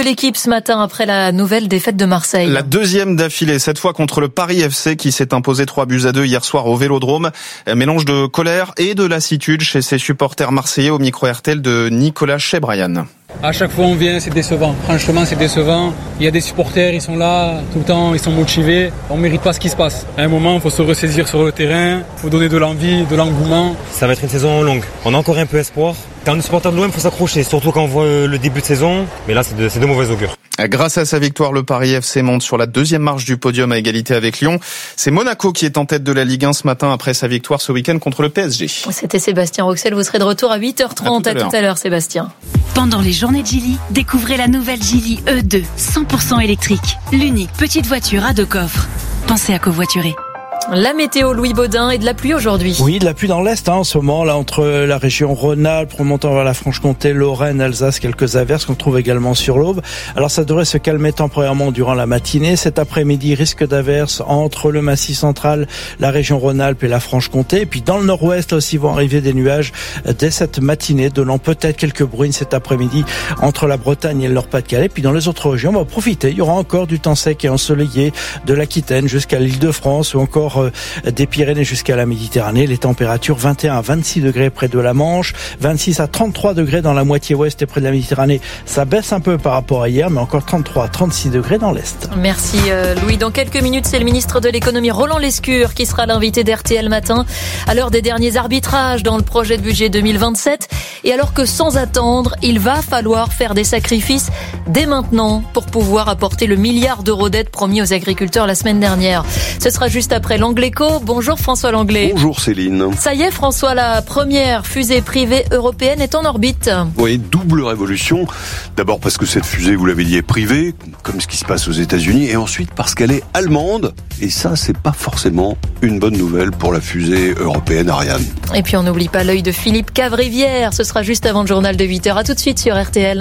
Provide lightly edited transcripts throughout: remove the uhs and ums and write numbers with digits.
l'équipe ce matin après la nouvelle défaite de Marseille. La deuxième d'affilée, cette fois contre le Paris FC qui s'est imposé 3-2 hier soir au Vélodrome. Un mélange de colère et de lassitude chez ses supporters marseillais au micro RTL de Nicolas Chebrian. À chaque fois on vient, c'est décevant. Franchement, c'est décevant. Il y a des supporters, ils sont là tout le temps, ils sont motivés. On mérite pas ce qui se passe. À un moment, il faut se ressaisir sur le terrain, il faut donner de l'envie, de l'engouement. Ça va être une saison longue. On a encore un peu espoir. Quand on est supporter de l'OM, il faut s'accrocher, surtout quand on voit le début de saison. Mais là, c'est de mauvais augure. Grâce à sa victoire, le Paris FC monte sur la deuxième marche du podium à égalité avec Lyon. C'est Monaco qui est en tête de la Ligue 1 ce matin après sa victoire ce week-end contre le PSG. C'était Sébastien Roxel, vous serez de retour à 8h30. À tout à l'heure, Sébastien. Pendant les journées de Geely, découvrez la nouvelle Geely E2, 100% électrique. L'unique petite voiture à 2 coffres. Pensez à covoiturer. La météo, Louis Baudin, et de la pluie aujourd'hui. Oui, de la pluie dans l'Est en ce moment, là entre la région Rhône-Alpes, remontant vers la Franche-Comté, Lorraine, Alsace, quelques averses qu'on trouve également sur l'Aube. Alors ça devrait se calmer temporairement durant la matinée. Cet après-midi, risque d'averses entre le Massif central, la région Rhône-Alpes et la Franche-Comté. Et puis dans le nord-ouest, là aussi vont arriver des nuages dès cette matinée, donnant peut-être quelques bruines cet après-midi entre la Bretagne et le Nord-Pas-de-Calais. Puis dans les autres régions, on va profiter. Il y aura encore du temps sec et ensoleillé de l'Aquitaine jusqu'à l'Île-de-France ou encore des Pyrénées jusqu'à la Méditerranée. Les températures 21 à 26 degrés près de la Manche, 26 à 33 degrés dans la moitié ouest et près de la Méditerranée. Ça baisse un peu par rapport à hier, mais encore 33 à 36 degrés dans l'Est. Merci Louis. Dans quelques minutes, c'est le ministre de l'économie Roland Lescure qui sera l'invité d'RTL Matin à l'heure des derniers arbitrages dans le projet de budget 2027. Et alors que sans attendre, il va falloir faire des sacrifices dès maintenant pour pouvoir apporter le milliard d'euros d'aide promis aux agriculteurs la semaine dernière. Ce sera juste après l'Angleco. Bonjour François Langlais. Bonjour Céline. Ça y est François, la première fusée privée européenne est en orbite. Oui, double révolution. D'abord parce que cette fusée, vous l'avez dit, est privée, comme ce qui se passe aux États-Unis, et ensuite parce qu'elle est allemande. Et ça, c'est pas forcément une bonne nouvelle pour la fusée européenne Ariane. Et puis on n'oublie pas l'œil de Philippe Cavrivière. Ce sera juste avant le journal de 8h. À tout de suite sur RTL.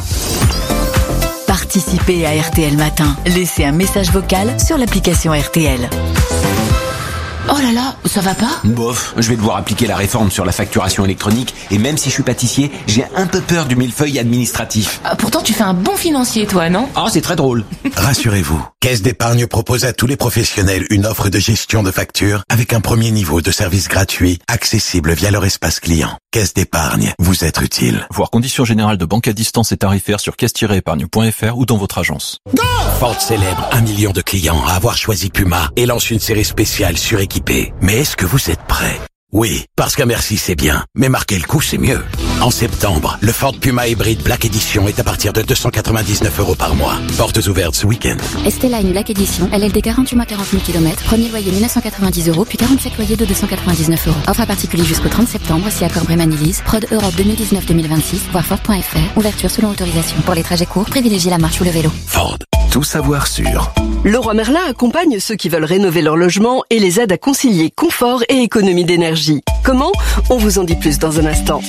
Participez à RTL Matin. Laissez un message vocal sur l'application RTL. Oh là là, ça va pas ? Bof, je vais devoir appliquer la réforme sur la facturation électronique et même si je suis pâtissier, j'ai un peu peur du millefeuille administratif. Pourtant tu fais un bon financier toi, non ? Ah, c'est très drôle. Rassurez-vous, Caisse d'épargne propose à tous les professionnels une offre de gestion de factures avec un premier niveau de service gratuit, accessible via leur espace client. Caisse d'épargne, vous être utile. Voir conditions générales de banque à distance et tarifaires sur caisse-épargne.fr ou dans votre agence. Ford célèbre 1 million de clients à avoir choisi Puma et lance une série spéciale suréquipée. Mais est-ce que vous êtes prêts ? Oui, parce qu'un merci c'est bien, mais marquer le coup c'est mieux. En septembre, le Ford Puma Hybrid Black Edition est à partir de 299 € par mois. Portes ouvertes ce week-end. Esteline Black Edition, LLD 48 mois 40 000 km, premier loyer 1990 €, puis 47 loyers de 299 €. Offre à particulier jusqu'au 30 septembre, si accord Bréman-Élise, Prod Europe 2019-2026, voir Ford.fr, ouverture selon autorisation. Pour les trajets courts, privilégiez la marche ou le vélo. Ford. Tout savoir sur. Leroy Merlin accompagne ceux qui veulent rénover leur logement et les aide à concilier confort et économie d'énergie. Comment ? On vous en dit plus dans un instant.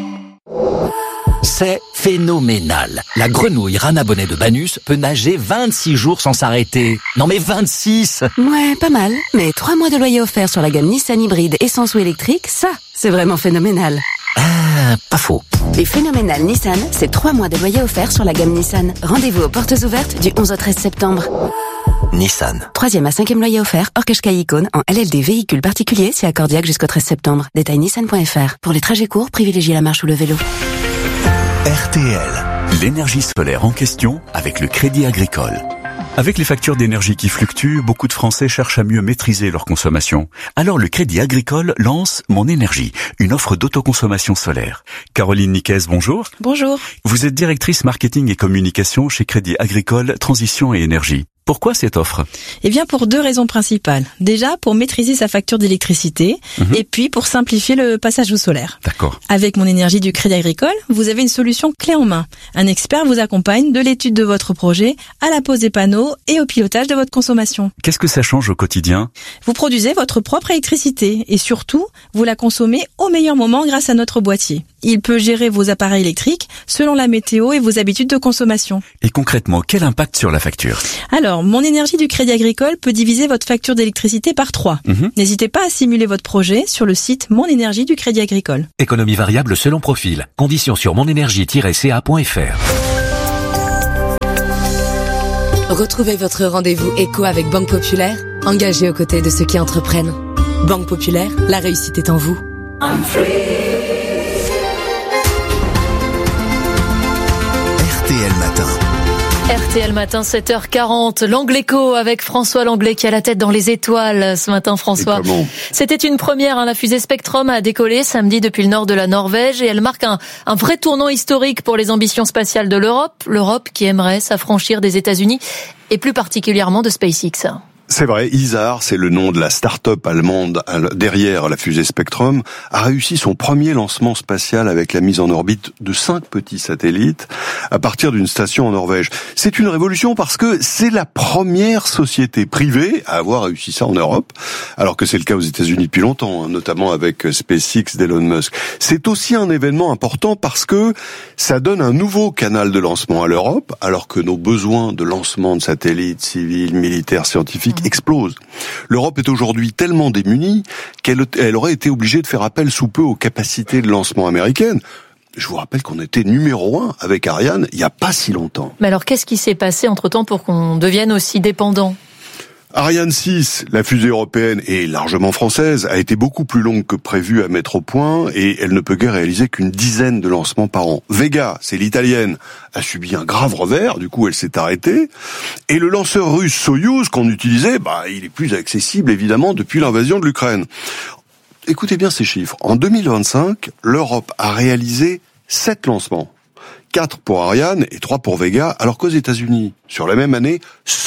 C'est phénoménal. La grenouille Rana Bonnet de Banus peut nager 26 jours sans s'arrêter. Non mais 26 ! Ouais, pas mal. Mais 3 mois de loyer offert sur la gamme Nissan hybride essence ou électrique, ça, c'est vraiment phénoménal. Ah, pas faux. Les phénoménales Nissan, c'est 3 mois de loyer offert sur la gamme Nissan. Rendez-vous aux portes ouvertes du 11 au 13 septembre. Nissan. 3e à 5e loyer offert, hors Qashqai Icône, en LLD véhicule particulier, c'est accordiaque jusqu'au 13 septembre. Détail nissan.fr. Pour les trajets courts, privilégiez la marche ou le vélo. RTL. L'énergie solaire en question avec le Crédit Agricole. Avec les factures d'énergie qui fluctuent, beaucoup de Français cherchent à mieux maîtriser leur consommation. Alors le Crédit Agricole lance Mon Énergie, une offre d'autoconsommation solaire. Caroline Niquez, bonjour. Bonjour. Vous êtes directrice marketing et communication chez Crédit Agricole Transition et Énergie. Pourquoi cette offre ? Eh bien, pour 2 raisons principales. Déjà, pour maîtriser sa facture d'électricité et puis pour simplifier le passage au solaire. D'accord. Avec Mon Énergie du Crédit Agricole, vous avez une solution clé en main. Un expert vous accompagne de l'étude de votre projet à la pose des panneaux et au pilotage de votre consommation. Qu'est-ce que ça change au quotidien ? Vous produisez votre propre électricité et surtout, vous la consommez au meilleur moment grâce à notre boîtier. Il peut gérer vos appareils électriques selon la météo et vos habitudes de consommation. Et concrètement, quel impact sur la facture ? Alors, Mon Énergie du Crédit Agricole peut diviser votre facture d'électricité par 3. N'hésitez pas à simuler votre projet sur le site Mon Énergie du Crédit Agricole. Économie variable selon profil. Conditions sur monénergie-ca.fr. Retrouvez votre rendez-vous éco avec Banque Populaire, engagée aux côtés de ceux qui entreprennent. Banque Populaire, la réussite est en vous. RTL Matin. RTL Matin, 7h40. L'Angléco avec François Langlais qui a la tête dans les étoiles ce matin, François. C'était une première, la fusée Spectrum a décollé samedi depuis le nord de la Norvège et elle marque un vrai tournant historique pour les ambitions spatiales de l'Europe. L'Europe qui aimerait s'affranchir des États-Unis et plus particulièrement de SpaceX. C'est vrai, Isar, c'est le nom de la start-up allemande derrière la fusée Spectrum, a réussi son premier lancement spatial avec la mise en orbite de 5 petits satellites à partir d'une station en Norvège. C'est une révolution parce que c'est la première société privée à avoir réussi ça en Europe, alors que c'est le cas aux États-Unis depuis longtemps, notamment avec SpaceX d'Elon Musk. C'est aussi un événement important parce que ça donne un nouveau canal de lancement à l'Europe, alors que nos besoins de lancement de satellites civils, militaires, scientifiques explose. L'Europe est aujourd'hui tellement démunie qu'elle aurait été obligée de faire appel sous peu aux capacités de lancement américaines. Je vous rappelle qu'on était numéro 1 avec Ariane il n'y a pas si longtemps. Mais alors qu'est-ce qui s'est passé entre-temps pour qu'on devienne aussi dépendant ? Ariane 6, la fusée européenne et largement française, a été beaucoup plus longue que prévu à mettre au point et elle ne peut guère réaliser qu'une dizaine de lancements par an. Vega, c'est l'italienne, a subi un grave revers, du coup elle s'est arrêtée. Et le lanceur russe Soyouz qu'on utilisait, il est plus accessible évidemment depuis l'invasion de l'Ukraine. Écoutez bien ces chiffres. En 2025, l'Europe a réalisé 7 lancements. 4 pour Ariane et 3 pour Vega, alors qu'aux États-Unis, sur la même année,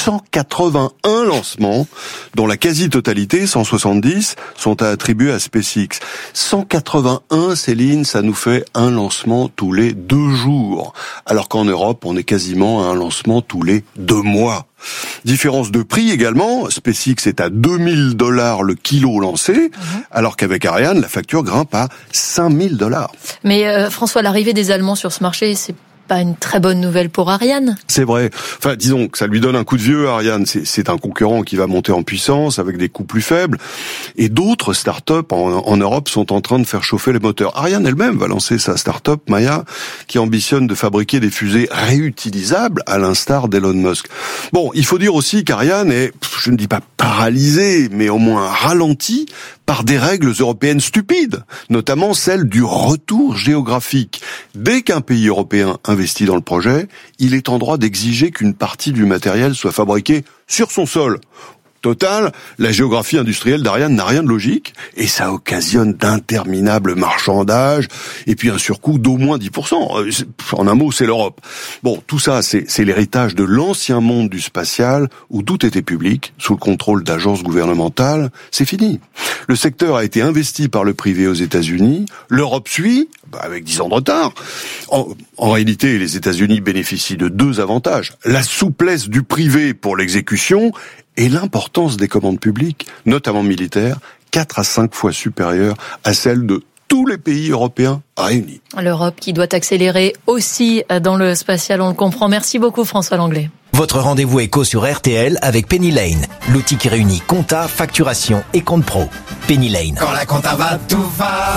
181 lancements, dont la quasi-totalité, 170, sont à attribuer à SpaceX. 181, Céline, ça nous fait un lancement tous les 2 jours, alors qu'en Europe, on est quasiment à un lancement tous les 2 mois. Différence de prix également, SpaceX est à $2000 le kilo lancé, alors qu'avec Ariane, la facture grimpe à $5000. Mais François, l'arrivée des Allemands sur ce marché, c'est pas une très bonne nouvelle pour Ariane. C'est vrai. Enfin, disons que ça lui donne un coup de vieux, Ariane. C'est un concurrent qui va monter en puissance avec des coûts plus faibles. Et d'autres start-up en Europe sont en train de faire chauffer les moteurs. Ariane elle-même va lancer sa start-up, Maya, qui ambitionne de fabriquer des fusées réutilisables à l'instar d'Elon Musk. Bon, il faut dire aussi qu'Ariane est, je ne dis pas paralysée, mais au moins ralentie par des règles européennes stupides, notamment celle du retour géographique. Dès qu'un pays européen investit dans le projet, il est en droit d'exiger qu'une partie du matériel soit fabriquée sur son sol. Total, la géographie industrielle d'Ariane n'a rien de logique et ça occasionne d'interminables marchandages et puis un surcoût d'au moins 10%. En un mot, c'est l'Europe. Bon, tout ça, c'est l'héritage de l'ancien monde du spatial où tout était public, sous le contrôle d'agences gouvernementales. C'est fini. Le secteur a été investi par le privé aux États-Unis. L'Europe suit, avec 10 ans de retard. En réalité, les États-Unis bénéficient de 2 avantages. La souplesse du privé pour l'exécution et l'importance des commandes publiques, notamment militaires, 4 à 5 fois supérieure à celle de tous les pays européens réunis. L'Europe qui doit accélérer aussi dans le spatial, on le comprend. Merci beaucoup François Langlais. Votre rendez-vous éco sur RTL avec Penny Lane, l'outil qui réunit compta, facturation et compte pro. Penny Lane. Quand la compta va, tout va.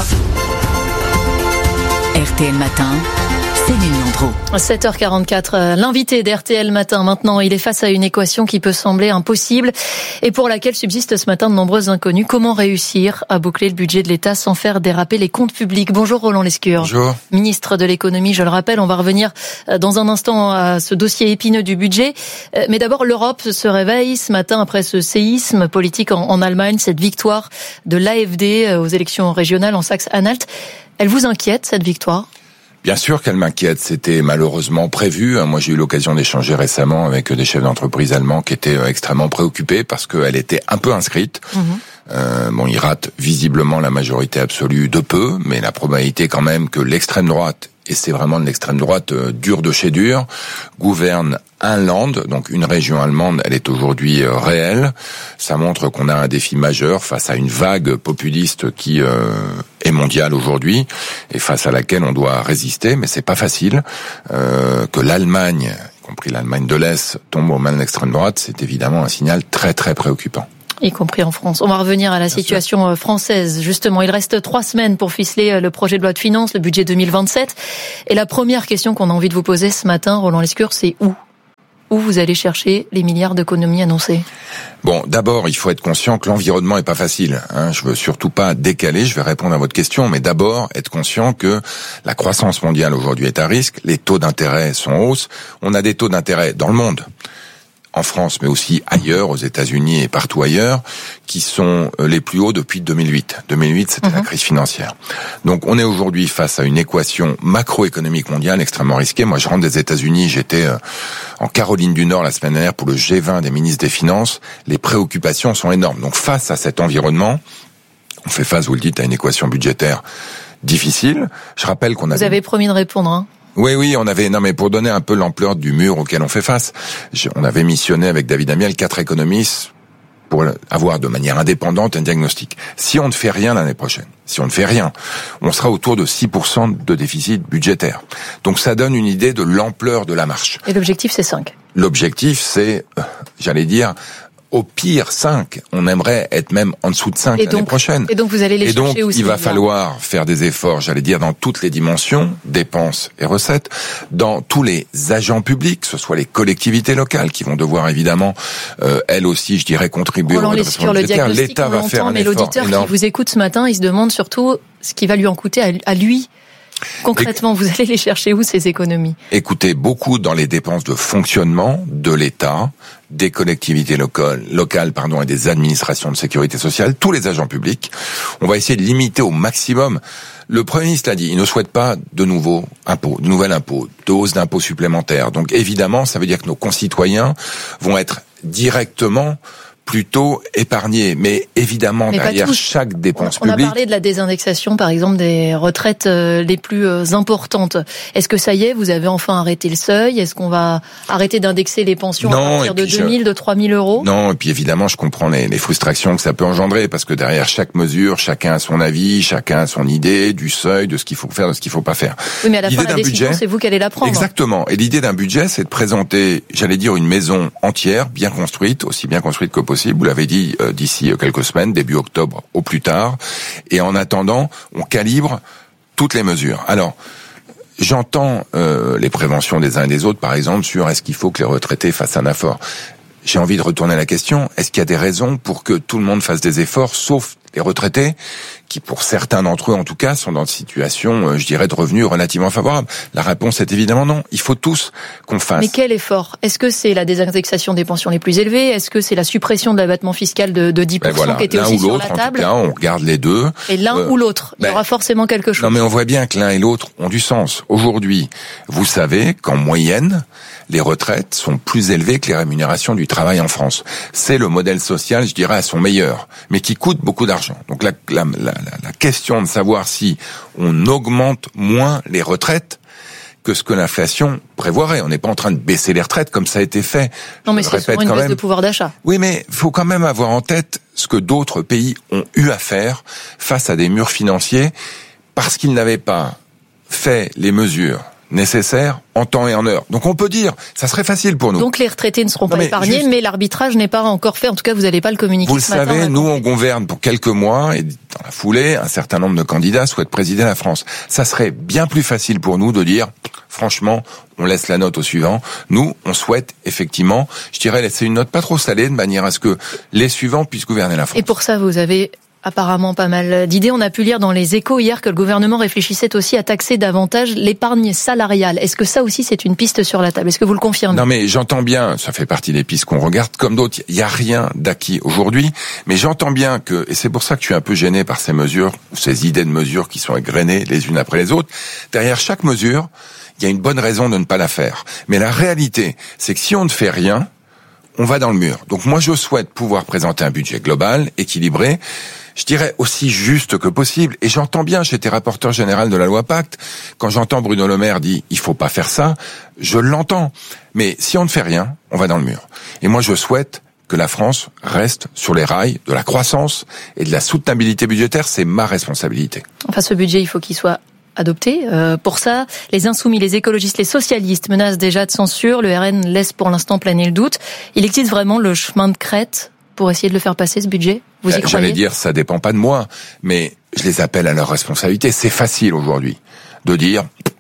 RTL Matin, Céline Landreau. 7h44, l'invité d'RTL Matin maintenant, il est face à une équation qui peut sembler impossible et pour laquelle subsistent ce matin de nombreuses inconnues. Comment réussir à boucler le budget de l'État sans faire déraper les comptes publics? Bonjour Roland Lescure. Bonjour. Ministre de l'économie, je le rappelle, on va revenir dans un instant à ce dossier épineux du budget. Mais d'abord, l'Europe se réveille ce matin après ce séisme politique en Allemagne, cette victoire de l'AfD aux élections régionales en Saxe-Anhalt. Elle vous inquiète, cette victoire ? Bien sûr qu'elle m'inquiète, c'était malheureusement prévu. Moi, j'ai eu l'occasion d'échanger récemment avec des chefs d'entreprise allemands qui étaient extrêmement préoccupés parce qu'elle était un peu inscrite. Ils ratent visiblement la majorité absolue de peu, mais la probabilité quand même que l'extrême droite, et c'est vraiment de l'extrême droite dure de chez dur, gouverne un Land, donc une région allemande, elle est aujourd'hui réelle. Ça montre qu'on a un défi majeur face à une vague populiste qui est mondiale aujourd'hui et face à laquelle on doit résister, mais c'est pas facile. Que l'Allemagne, y compris l'Allemagne de l'Est, tombe aux mains de l'extrême droite, c'est évidemment un signal très très préoccupant. Y compris en France. On va revenir à la situation française. Justement, il reste 3 semaines pour ficeler le projet de loi de finances, le budget 2027. Et la première question qu'on a envie de vous poser ce matin, Roland Lescure, c'est où ? où vous allez chercher les milliards d'économies annoncées? Bon, d'abord, il faut être conscient que l'environnement est pas facile. Je veux surtout pas décaler, je vais répondre à votre question, mais d'abord, être conscient que la croissance mondiale aujourd'hui est à risque, les taux d'intérêt sont en hausse, on a des taux d'intérêt dans le monde, en France, mais aussi ailleurs, aux États-Unis et partout ailleurs, qui sont les plus hauts depuis 2008. 2008, c'était la crise financière. Donc, on est aujourd'hui face à une équation macroéconomique mondiale extrêmement risquée. Moi, je rentre des États-Unis, j'étais en Caroline du Nord la semaine dernière pour le G20 des ministres des Finances. Les préoccupations sont énormes. Donc, face à cet environnement, on fait face, vous le dites, à une équation budgétaire difficile. Je rappelle qu'on Vous avez promis de répondre, hein. Oui, mais pour donner un peu l'ampleur du mur auquel on fait face, on avait missionné avec David Amiel 4 économistes pour avoir de manière indépendante un diagnostic. Si on ne fait rien l'année prochaine, on sera autour de 6% de déficit budgétaire. Donc ça donne une idée de l'ampleur de la marche. Et l'objectif, c'est 5. L'objectif, c'est, au pire 5, on aimerait être même en dessous de 5 l'année prochaine. Et donc vous allez les chercher aussi. Il va falloir faire des efforts, dans toutes les dimensions, dépenses et recettes, dans tous les agents publics, que ce soit les collectivités locales qui vont devoir évidemment, elles aussi, contribuer au redressement budgétaire. L'État va faire un effort énorme. Mais l'auditeur qui vous écoute ce matin, il se demande surtout ce qui va lui en coûter à lui. Concrètement, vous allez les chercher où, ces économies? Écoutez, beaucoup dans les dépenses de fonctionnement de l'État, des collectivités locales, et des administrations de sécurité sociale, tous les agents publics. On va essayer de limiter au maximum. Le Premier ministre l'a dit, il ne souhaite pas de nouvel impôt, de hausse d'impôts supplémentaires. Donc évidemment, ça veut dire que nos concitoyens vont être directement plutôt épargnés, mais évidemment derrière chaque dépense publique. On a parlé de la désindexation, par exemple, des retraites les plus importantes. Est-ce que ça y est, vous avez enfin arrêté le seuil? Est-ce qu'on va arrêter d'indexer les pensions à partir de 2 000, de 3 000 euros? Non, et puis évidemment, je comprends les frustrations que ça peut engendrer, parce que derrière chaque mesure, chacun a son avis, chacun a son idée du seuil, de ce qu'il faut faire, de ce qu'il faut pas faire. Oui, mais à la fin, la décision, c'est vous qui allez la prendre. Exactement. Et l'idée d'un budget, c'est de présenter, une maison entière, bien construite, aussi bien construite que possible. Vous l'avez dit, d'ici quelques semaines, début octobre au plus tard. Et en attendant, on calibre toutes les mesures. Alors, j'entends les préventions des uns et des autres, par exemple, sur est-ce qu'il faut que les retraités fassent un effort. J'ai envie de retourner la question. Est-ce qu'il y a des raisons pour que tout le monde fasse des efforts, sauf les retraités, qui pour certains d'entre eux, en tout cas, sont dans une situation, de revenus relativement favorable? La réponse est évidemment non. Il faut tous qu'on fasse. Mais quel effort? Est-ce que c'est la désindexation des pensions les plus élevées? Est-ce que c'est la suppression de l'abattement fiscal de 10% qui était aussi sur la table? En tout cas, on regarde les deux. Et l'un ou l'autre, il y aura forcément quelque chose. Non, mais on voit bien que l'un et l'autre ont du sens. Aujourd'hui, vous savez qu'en moyenne, les retraites sont plus élevées que les rémunérations du travail en France. C'est le modèle social, à son meilleur, mais qui coûte beaucoup d'argent. Donc la question de savoir si on augmente moins les retraites que ce que l'inflation prévoirait. On n'est pas en train de baisser les retraites comme ça a été fait. Non, mais c'est souvent une baisse de pouvoir d'achat. Oui, mais il faut quand même avoir en tête ce que d'autres pays ont eu à faire face à des murs financiers parce qu'ils n'avaient pas fait les mesures nécessaires en temps et en heure. Donc on peut dire, ça serait facile pour nous. Donc les retraités ne seront pas épargnés, mais l'arbitrage n'est pas encore fait. En tout cas, vous n'allez pas le communiquer. Vous le savez, nous on gouverne pour quelques mois et dans la foulée, un certain nombre de candidats souhaitent présider la France. Ça serait bien plus facile pour nous de dire, franchement, on laisse la note au suivant. Nous, on souhaite effectivement, laisser une note pas trop salée de manière à ce que les suivants puissent gouverner la France. Et pour ça, vous avez apparemment pas mal d'idées. On a pu lire dans les Échos hier que le gouvernement réfléchissait aussi à taxer davantage l'épargne salariale. Est-ce que ça aussi c'est une piste sur la table? Est-ce que vous le confirmez? Non, mais j'entends bien, ça fait partie des pistes qu'on regarde comme d'autres. Il n'y a rien d'acquis aujourd'hui, mais j'entends bien que, et c'est pour ça que je suis un peu gêné par ces mesures, ou ces idées de mesures qui sont égrenées les unes après les autres. Derrière chaque mesure, il y a une bonne raison de ne pas la faire. Mais la réalité, c'est que si on ne fait rien, on va dans le mur. Donc moi, je souhaite pouvoir présenter un budget global, équilibré, aussi juste que possible. Et j'entends bien, j'étais rapporteur général de la loi Pacte, quand j'entends Bruno Le Maire dire « il faut pas faire ça », je l'entends. Mais si on ne fait rien, on va dans le mur. Et moi, je souhaite que la France reste sur les rails de la croissance et de la soutenabilité budgétaire. C'est ma responsabilité. Enfin, ce budget, il faut qu'il soit adopté. Pour ça, les Insoumis, les écologistes, les socialistes menacent déjà de censure. Le RN laisse pour l'instant planer le doute. Il existe vraiment le chemin de crête pour essayer de le faire passer, ce budget? Vous y croyez? Ça dépend pas de moi, mais je les appelle à leur responsabilité. C'est facile aujourd'hui de dire,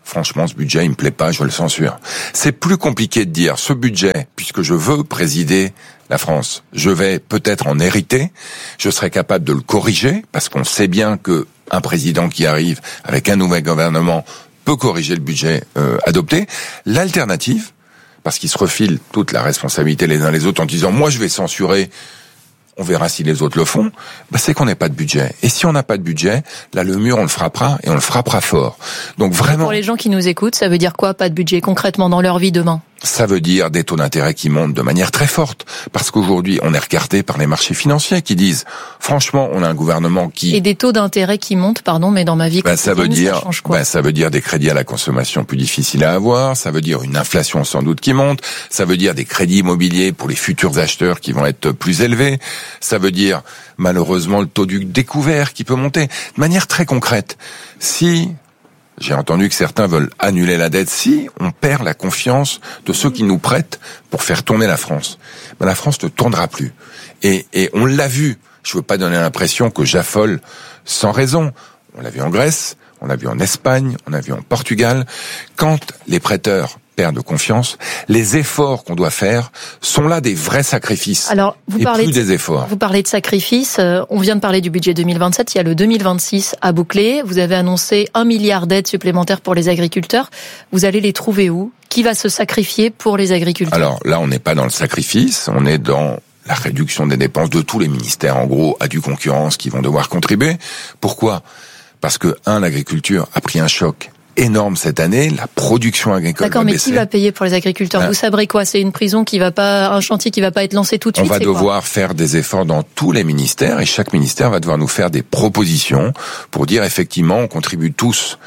franchement, ce budget, il me plaît pas, je le censure. C'est plus compliqué de dire, ce budget, puisque je veux présider la France, je vais peut-être en hériter, je serai capable de le corriger, parce qu'on sait bien que un président qui arrive avec un nouvel gouvernement peut corriger le budget adopté. L'alternative, parce qu'ils se refilent toute la responsabilité les uns les autres en disant, moi je vais censurer, on verra si les autres le font, c'est qu'on n'a pas de budget. Et si on n'a pas de budget, là, le mur, on le frappera, et on le frappera fort. Donc vraiment... Pour les gens qui nous écoutent, ça veut dire quoi, pas de budget, concrètement, dans leur vie demain? Ça veut dire des taux d'intérêt qui montent de manière très forte. Parce qu'aujourd'hui, on est regardé par les marchés financiers qui disent, franchement, on a un gouvernement qui... Et des taux d'intérêt qui montent, pardon, mais dans ma vie quotidienne, ça change quoi? Ça veut dire des crédits à la consommation plus difficiles à avoir, ça veut dire une inflation sans doute qui monte, ça veut dire des crédits immobiliers pour les futurs acheteurs qui vont être plus élevés, ça veut dire, malheureusement, le taux du découvert qui peut monter. De manière très concrète, si... J'ai entendu que certains veulent annuler la dette. Si on perd la confiance de ceux qui nous prêtent pour faire tourner la France, la France ne tournera plus. Et on l'a vu. Je veux pas donner l'impression que j'affole sans raison. On l'a vu en Grèce, on l'a vu en Espagne, on l'a vu en Portugal. Quand les prêteurs perdent confiance, les efforts qu'on doit faire sont là des vrais sacrifices. Alors, vous parlez des efforts. Vous parlez de sacrifices. On vient de parler du budget 2027. Il y a le 2026 à boucler. Vous avez annoncé 1 milliard d'aides supplémentaires pour les agriculteurs. Vous allez les trouver où? Qui va se sacrifier pour les agriculteurs? Alors là, on n'est pas dans le sacrifice. On est dans la réduction des dépenses de tous les ministères. En gros, à du concurrence qui vont devoir contribuer. Pourquoi? Parce que, l'agriculture a pris un choc énorme cette année, la production agricole va baisser. D'accord, mais qui va payer pour les agriculteurs? Vous sabrez quoi? C'est une prison qui va pas, un chantier qui va pas être lancé tout de suite? On va devoir faire des efforts dans tous les ministères et chaque ministère va devoir nous faire des propositions pour dire effectivement, on contribue tous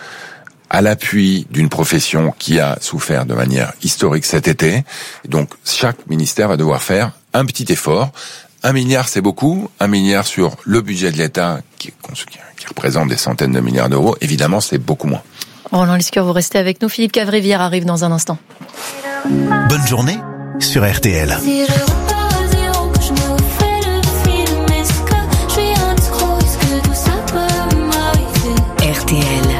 à l'appui d'une profession qui a souffert de manière historique cet été. Et donc, chaque ministère va devoir faire un petit effort. 1 milliard, c'est beaucoup. 1 milliard sur le budget de l'État qui représente des centaines de milliards d'euros. Évidemment, c'est beaucoup moins. Roland Lescure, vous restez avec nous. Philippe Cavrivière arrive dans un instant. Bonne journée sur RTL. RTL,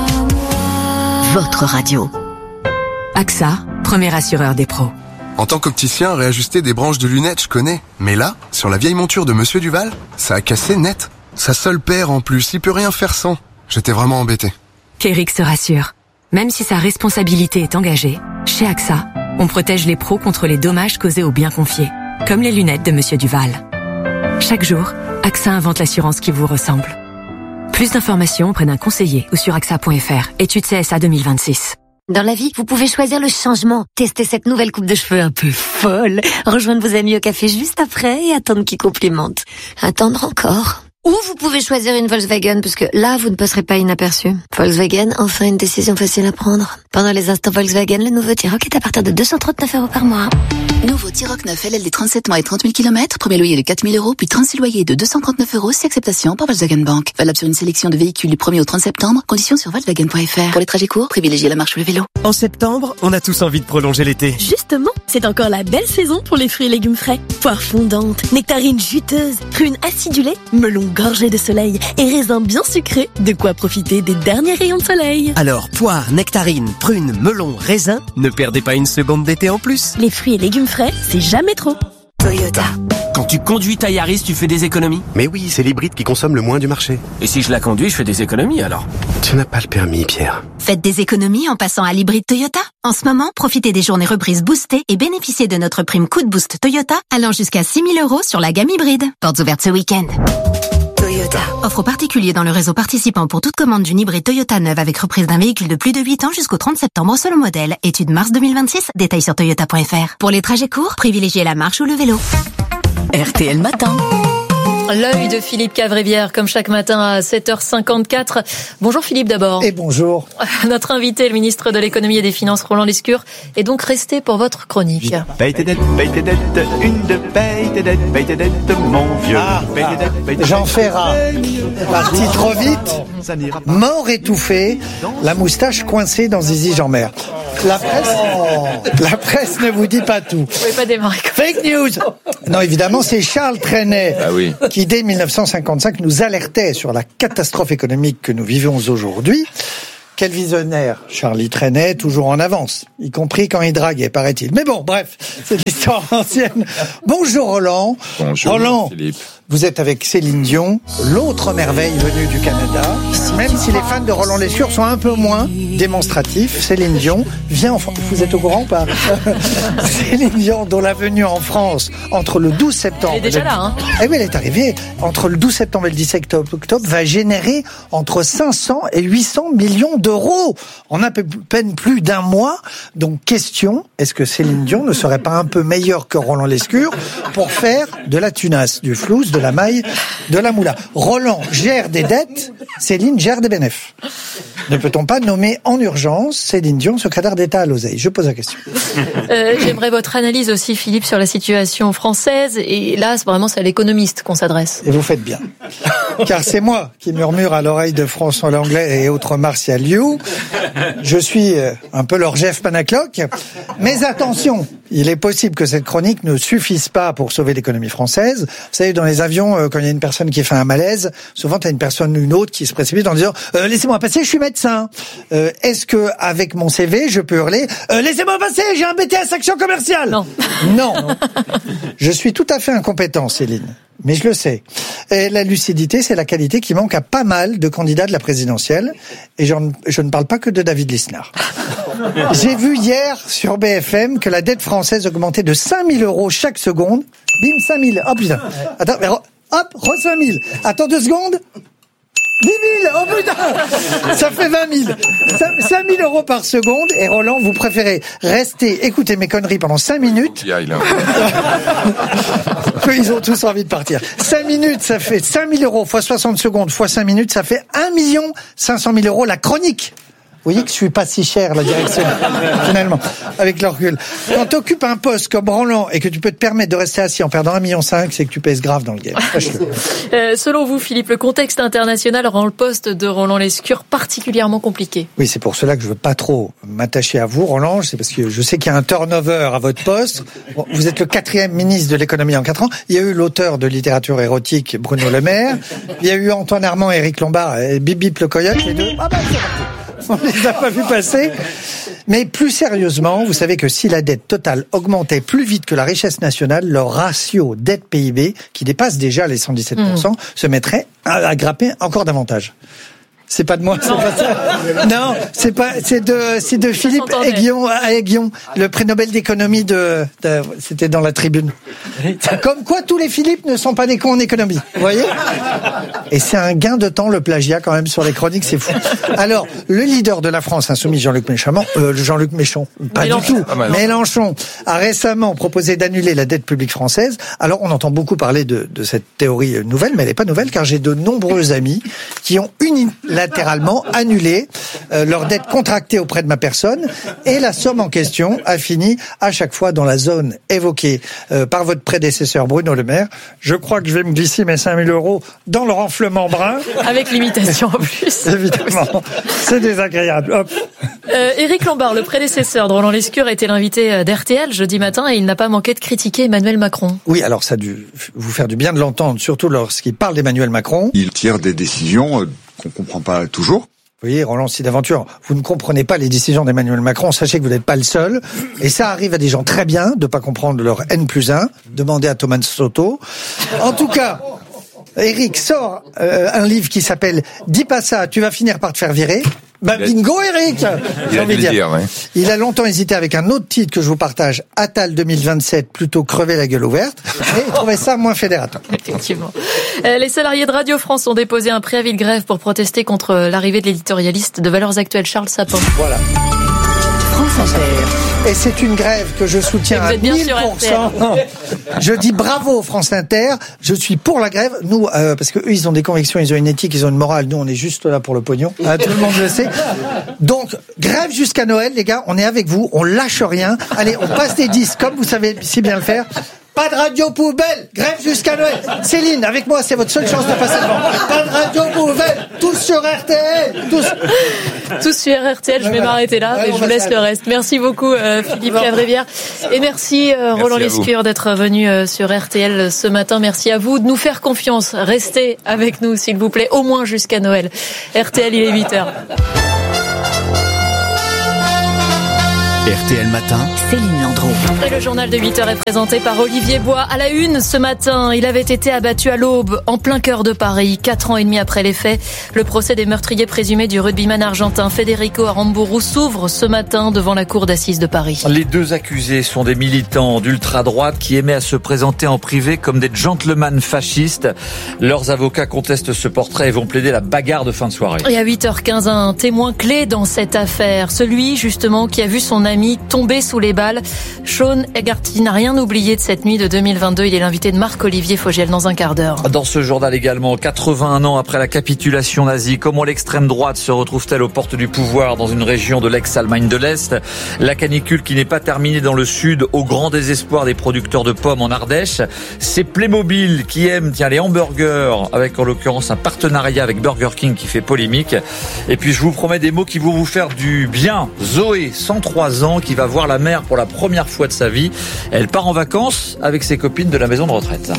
votre radio. AXA, premier assureur des pros. En tant qu'opticien, réajuster des branches de lunettes, je connais. Mais là, sur la vieille monture de Monsieur Duval, ça a cassé net. Sa seule paire en plus, il peut rien faire sans. J'étais vraiment embêté. Qu'Eric se rassure. Même si sa responsabilité est engagée, chez AXA, on protège les pros contre les dommages causés aux biens confiés, comme les lunettes de Monsieur Duval. Chaque jour, AXA invente l'assurance qui vous ressemble. Plus d'informations auprès d'un conseiller ou sur AXA.fr. Étude CSA 2026. Dans la vie, vous pouvez choisir le changement. Tester cette nouvelle coupe de cheveux un peu folle. Rejoindre vos amis au café juste après et attendre qu'ils complimentent. Attendre encore. Ou vous pouvez choisir une Volkswagen, parce que là, vous ne passerez pas inaperçu. Volkswagen, enfin une décision facile à prendre. Pendant les instants Volkswagen, le nouveau T-Roc est à partir de 239 € par mois. Nouveau T-Roc 9 LLD 37 mois et 30 000 km, premier loyer de 4 000 €, puis 36 loyers de 239 € si acceptation par Volkswagen Bank. Valable sur une sélection de véhicules du 1er au 30 septembre, conditions sur Volkswagen.fr. Pour les trajets courts, privilégiez la marche ou le vélo. En septembre, on a tous envie de prolonger l'été. Justement, c'est encore la belle saison pour les fruits et légumes frais. Poires fondantes, nectarines juteuses, prunes acidulées, melons gorgés de soleil et raisins bien sucrés, de quoi profiter des derniers rayons de soleil. Alors, poires, nectarines, prunes, melons, raisins, ne perdez pas une seconde d'été en plus. Les fruits et légumes frais, c'est jamais trop. Toyota. Quand tu conduis ta Yaris, tu fais des économies? Mais oui, c'est l'hybride qui consomme le moins du marché. Et si je la conduis, je fais des économies alors? Tu n'as pas le permis, Pierre. Faites des économies en passant à l'hybride Toyota. En ce moment, profitez des journées reprises boostées et bénéficiez de notre prime coup de boost Toyota allant jusqu'à 6 000 € sur la gamme hybride. Portes ouvertes ce week-end. Toyota. Offre aux particuliers dans le réseau participant pour toute commande d'une hybride Toyota neuve avec reprise d'un véhicule de plus de 8 ans jusqu'au 30 septembre selon modèle. Étude mars 2026, détails sur toyota.fr. Pour les trajets courts, privilégiez la marche ou le vélo. RTL Matin. L'œil de Philippe Cavrivière, comme chaque matin à 7h54. Bonjour Philippe d'abord. Et bonjour. Notre invité, le ministre de l'économie et des finances, Roland Lescure, est donc resté pour votre chronique. Paye tes dettes, une de paye tes dettes, mon vieux. Jean Ferrat, parti trop vite, mort étouffé, la moustache coincée dans Zizi Jean-Mer. La presse ne vous dit pas tout. Vous pouvez pas démarrer comme Fake news. Non, évidemment, c'est Charles Trenet qui, dès 1955, nous alertait sur la catastrophe économique que nous vivons aujourd'hui. Quel visionnaire. Charlie Trenet, toujours en avance, y compris quand il draguait, paraît-il. Mais bon, bref, c'est l'histoire ancienne. Bonjour Roland. Bonjour Roland, Philippe. vous êtes avec Céline Dion, l'autre merveille venue du Canada. Même si les fans de Roland Lescure sont un peu moins démonstratifs, Céline Dion vient en France. Vous êtes au courant ou pas? Céline Dion, dont la venue en France entre le 12 septembre... Elle est déjà là, hein. Eh oui, elle est arrivée. Entre le 12 septembre et le 17 octobre, va générer entre 500 et 800 millions d'euros en à peine plus d'un mois. Donc, question, est-ce que Céline Dion ne serait pas un peu meilleure que Roland Lescure pour faire de la tunasse, du flouze, de la maille, de la moula? Roland gère des dettes, Céline gère des bénéfices. Ne peut-on pas nommer en urgence Céline Dion secrétaire d'État à l'oseille? Je pose la question. J'aimerais votre analyse aussi, Philippe, sur la situation française. Et là, c'est à l'économiste qu'on s'adresse. Et vous faites bien. Car c'est moi qui murmure à l'oreille de François Langlais et autres Martial Liu. Je suis un peu leur Jeff Panacloc. Mais attention, il est possible que cette chronique ne suffise pas pour sauver l'économie française. Vous savez, dans les avions, quand il y a une personne qui fait un malaise, souvent tu as une autre qui se précipite en disant laissez-moi passer, je suis médecin. Est-ce que avec mon CV, je peux hurler laissez-moi passer, j'ai un BTS action commerciale? Non. Je suis tout à fait incompétent, Céline. Mais je le sais. Et la lucidité, c'est la qualité qui manque à pas mal de candidats de la présidentielle. Et je ne parle pas que de David Lisnard. J'ai vu hier sur BFM que la dette française augmentait de 5 000 euros chaque seconde. Bim, 5 000. Oh putain. Attends, hop, 5 000. Attends 2 secondes. 10 000. Oh putain. Ça fait 20 000. 5 000 euros par seconde. Et Roland, vous préférez rester, écouter mes conneries pendant 5 minutes. Ils ont tous envie de partir. 5 minutes, ça fait 5 000 euros fois 60 secondes fois 5 minutes, ça fait 1 500 000 euros la chronique. Vous voyez que je suis pas si cher, la direction, finalement, avec le recul. Quand tu occupes un poste comme Roland et que tu peux te permettre de rester assis en perdant 1,5 million, c'est que tu pèses grave dans le game. Selon vous, Philippe, le contexte international rend le poste de Roland Lescure particulièrement compliqué. Oui, c'est pour cela que je veux pas trop m'attacher à vous, Roland. C'est parce que je sais qu'il y a un turnover à votre poste. Bon, vous êtes le 4e ministre de l'économie en 4 ans. Il y a eu l'auteur de littérature érotique, Bruno Le Maire. Il y a eu Antoine Armand et Éric Lombard et Bip Bip le Coyote, les deux. On ne les a pas vus passer. Mais plus sérieusement, vous savez que si la dette totale augmentait plus vite que la richesse nationale, leur ratio dette-PIB, qui dépasse déjà les 117%, se mettrait à grimper encore davantage. C'est pas de moi, c'est pas ça. Non, c'est de Philippe Aiguillon, le prix Nobel d'économie c'était dans la Tribune. Comme quoi tous les Philippe ne sont pas des cons en économie. Vous voyez? Et c'est un gain de temps, le plagiat, quand même, sur les chroniques, c'est fou. Alors, le leader de la France insoumise, Jean-Luc Mélenchon, pas du tout. Mélenchon a récemment proposé d'annuler la dette publique française. Alors, on entend beaucoup parler de cette théorie nouvelle, mais elle n'est pas nouvelle, car j'ai de nombreux amis qui ont unilatéralement annulé leur dette contractée auprès de ma personne, et la somme en question a fini à chaque fois dans la zone évoquée par votre prédécesseur Bruno Le Maire. Je crois que je vais me glisser mes 5 000 euros dans le renflement brun. Avec limitation en plus. Évidemment. C'est désagréable. Hop. Éric Lombard, le prédécesseur de Roland Lescure, était l'invité d'RTL jeudi matin et il n'a pas manqué de critiquer Emmanuel Macron. Oui, alors ça a dû vous faire du bien de l'entendre, surtout lorsqu'il parle d'Emmanuel Macron. Il tire des décisions qu'on comprend pas toujours. Vous voyez, Roland d'aventure, vous ne comprenez pas les décisions d'Emmanuel Macron, sachez que vous n'êtes pas le seul. Et ça arrive à des gens très bien de pas comprendre leur N+1. Demandez à Thomas Soto. En tout cas, Éric sort un livre qui s'appelle « Dis pas ça, tu vas finir par te faire virer ». Bingo, Éric! J'ai envie de dire. Ouais. Il a longtemps hésité avec un autre titre que je vous partage, Attal 2027, plutôt crever la gueule ouverte, et il trouvait ça moins fédérateur. Effectivement. Les salariés de Radio France ont déposé un préavis de grève pour protester contre l'arrivée de l'éditorialiste de Valeurs Actuelles, Charles Sapin. Voilà. France Inter. Et c'est une grève que je soutiens à 1000%. Je dis bravo France Inter. Je suis pour la grève. Nous, parce que eux, ils ont des convictions, ils ont une éthique, ils ont une morale. Nous, on est juste là pour le pognon. Tout le monde le sait. Donc, grève jusqu'à Noël, les gars. On est avec vous. On lâche rien. Allez, on passe des disques comme vous savez si bien le faire. Pas de radio poubelle, grève jusqu'à Noël. Céline, avec moi, c'est votre seule chance de passer devant. Pas de radio poubelle, tous sur RTL. Tous sur RTL, je vais m'arrêter là, mais je vous laisse le reste. Merci beaucoup Philippe Cavrivière. Et merci Roland Lescure d'être venu sur RTL ce matin. Merci à vous de nous faire confiance. Restez avec nous, s'il vous plaît, au moins jusqu'à Noël. RTL, il est 8h. RTL Matin, Céline Landreau. Et le journal de 8h est présenté par Olivier Bois. À la une, ce matin, il avait été abattu à l'Aube, en plein cœur de Paris, 4 ans et demi après les faits. Le procès des meurtriers présumés du rugbyman argentin Federico Aramburu s'ouvre ce matin devant la cour d'assises de Paris. Les deux accusés sont des militants d'ultra-droite qui aimaient à se présenter en privé comme des gentlemen fascistes. Leurs avocats contestent ce portrait et vont plaider la bagarre de fin de soirée. Et à 8h15, un témoin clé dans cette affaire, celui justement qui a vu son ami tomber sous les balles. Sean Hegarty n'a rien oublié de cette nuit de 2022. Il est l'invité de Marc-Olivier Fogel dans un quart d'heure. Dans ce journal également, 81 ans après la capitulation nazie, comment l'extrême droite se retrouve-t-elle aux portes du pouvoir dans une région de l'ex-Allemagne de l'Est? La canicule qui n'est pas terminée dans le sud, au grand désespoir des producteurs de pommes en Ardèche. C'est Playmobil qui aime les hamburgers, avec en l'occurrence un partenariat avec Burger King qui fait polémique. Et puis je vous promets des mots qui vont vous faire du bien. Zoé, 103 ans, qui va voir la mer pour la première fois de sa vie. Elle part en vacances avec ses copines de la maison de retraite.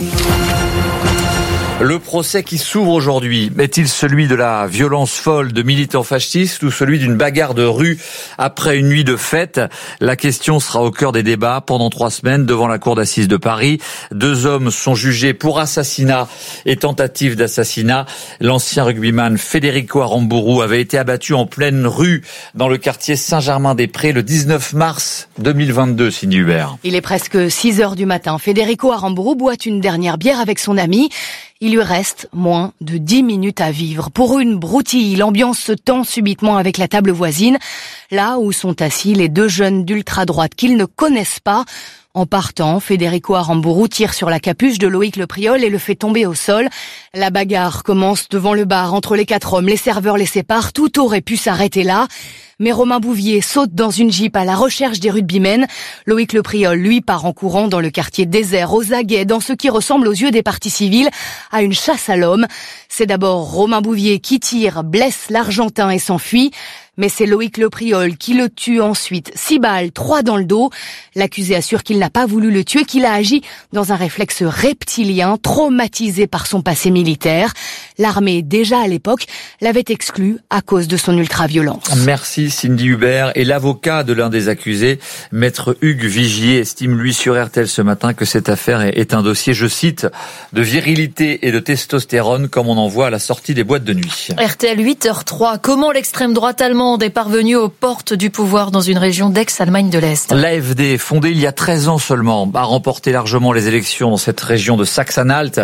Le procès qui s'ouvre aujourd'hui, est-il celui de la violence folle de militants fascistes ou celui d'une bagarre de rue après une nuit de fête? La question sera au cœur des débats pendant 3 semaines devant la cour d'assises de Paris. 2 hommes sont jugés pour assassinat et tentative d'assassinat. L'ancien rugbyman Federico Aramburu avait été abattu en pleine rue dans le quartier Saint-Germain-des-Prés le 19 mars 2022, Cindy Hubert. Il est presque 6h du matin. Federico Aramburu boit une dernière bière avec son ami. Il lui reste moins de 10 minutes à vivre. Pour une broutille, l'ambiance se tend subitement avec la table voisine, là où sont assis les 2 jeunes d'ultra-droite qu'ils ne connaissent pas. En partant, Federico Aramburu tire sur la capuche de Loïc Le Priol et le fait tomber au sol. La bagarre commence devant le bar entre les 4 hommes. Les serveurs les séparent. Tout aurait pu s'arrêter là. Mais Romain Bouvier saute dans une Jeep à la recherche des rugbymen. Loïc Le Priol, lui, part en courant dans le quartier désert, aux aguets, dans ce qui ressemble aux yeux des parties civiles à une chasse à l'homme. C'est d'abord Romain Bouvier qui tire, blesse l'Argentin et s'enfuit. Mais c'est Loïc Le Priol qui le tue ensuite. 6 balles, 3 dans le dos. L'accusé assure qu'il n'a pas voulu le tuer, qu'il a agi dans un réflexe reptilien, traumatisé par son passé militaire. L'armée, déjà à l'époque, l'avait exclu à cause de son ultra-violence. Merci Cindy Hubert. Et l'avocat de l'un des accusés, maître Hugues Vigier, estime lui sur RTL ce matin que cette affaire est un dossier, je cite, de virilité et de testostérone comme on en voit à la sortie des boîtes de nuit. RTL 8h03. Comment l'extrême droite allemande est parvenue aux portes du pouvoir dans une région d'ex-Allemagne de l'Est? L'AfD, fondée il y a 13 ans seulement, a remporté largement les élections dans cette région de Saxe-Anhalt.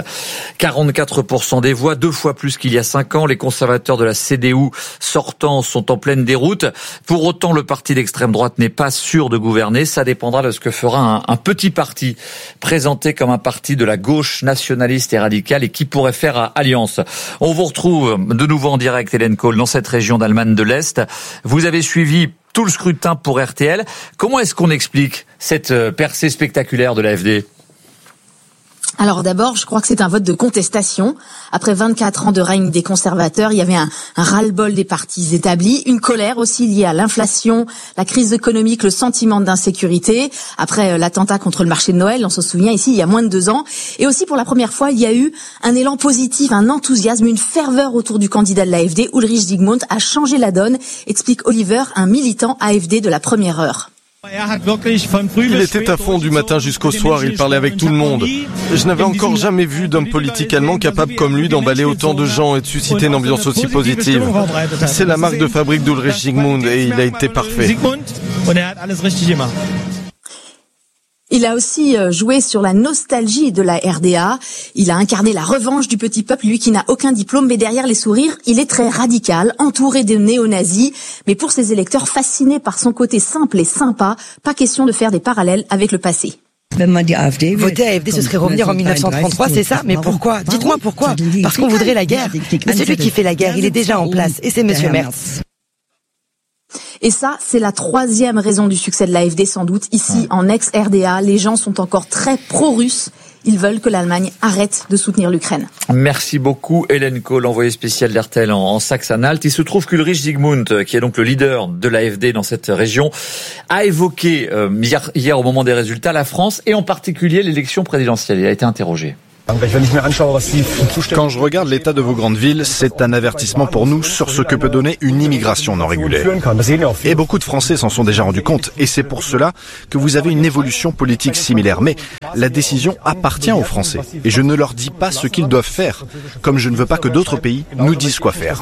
44% des voix, 2 fois plus qu'il y a 5 ans. Les conservateurs de la CDU sortants sont en pleine déroute. Pour autant, le parti d'extrême droite n'est pas sûr de gouverner. Ça dépendra de ce que fera un petit parti présenté comme un parti de la gauche nationaliste et radicale et qui pourrait faire alliance. On vous retrouve de nouveau en direct, Hélène Kohl, dans cette région d'Allemagne de l'Est. Vous avez suivi tout le scrutin pour RTL. Comment est-ce qu'on explique cette percée spectaculaire de l'AfD ? Alors d'abord, je crois que c'est un vote de contestation. Après 24 ans de règne des conservateurs, il y avait un ras-le-bol des partis établis, une colère aussi liée à l'inflation, la crise économique, le sentiment d'insécurité. Après l'attentat contre le marché de Noël, on s'en souvient ici, il y a moins de 2 ans. Et aussi pour la première fois, il y a eu un élan positif, un enthousiasme, une ferveur autour du candidat de l'AfD. Ulrich Zygmunt a changé la donne, explique Oliver, un militant AfD de la première heure. Il était à fond du matin jusqu'au soir, il parlait avec tout le monde. Je n'avais encore jamais vu d'homme politique allemand capable comme lui d'emballer autant de gens et de susciter une ambiance aussi positive. C'est la marque de fabrique d'Ulrich Zygmunt et il a été parfait. Il a aussi joué sur la nostalgie de la RDA. Il a incarné la revanche du petit peuple, lui qui n'a aucun diplôme, mais derrière les sourires, il est très radical, entouré de néo-nazis. Mais pour ses électeurs fascinés par son côté simple et sympa, pas question de faire des parallèles avec le passé. Voter AfD, ce serait revenir en 1933, c'est ça? Mais pourquoi? Dites-moi pourquoi? Parce qu'on voudrait la guerre. Mais celui qui fait la guerre, il est déjà en place, et c'est Monsieur Merz. Et ça, c'est la 3e raison du succès de l'AfD, sans doute. Ici, en ex-RDA, les gens sont encore très pro-russes. Ils veulent que l'Allemagne arrête de soutenir l'Ukraine. Merci beaucoup, Hélène Kohl, envoyée spéciale d'RTL en Saxe-Anhalt. Il se trouve qu'Ulrich Zygmunt, qui est donc le leader de l'AfD dans cette région, a évoqué hier au moment des résultats la France et en particulier l'élection présidentielle. Il a été interrogé. Quand je regarde l'état de vos grandes villes, c'est un avertissement pour nous sur ce que peut donner une immigration non régulée. Et beaucoup de Français s'en sont déjà rendus compte, et c'est pour cela que vous avez une évolution politique similaire. Mais la décision appartient aux Français, et je ne leur dis pas ce qu'ils doivent faire, comme je ne veux pas que d'autres pays nous disent quoi faire.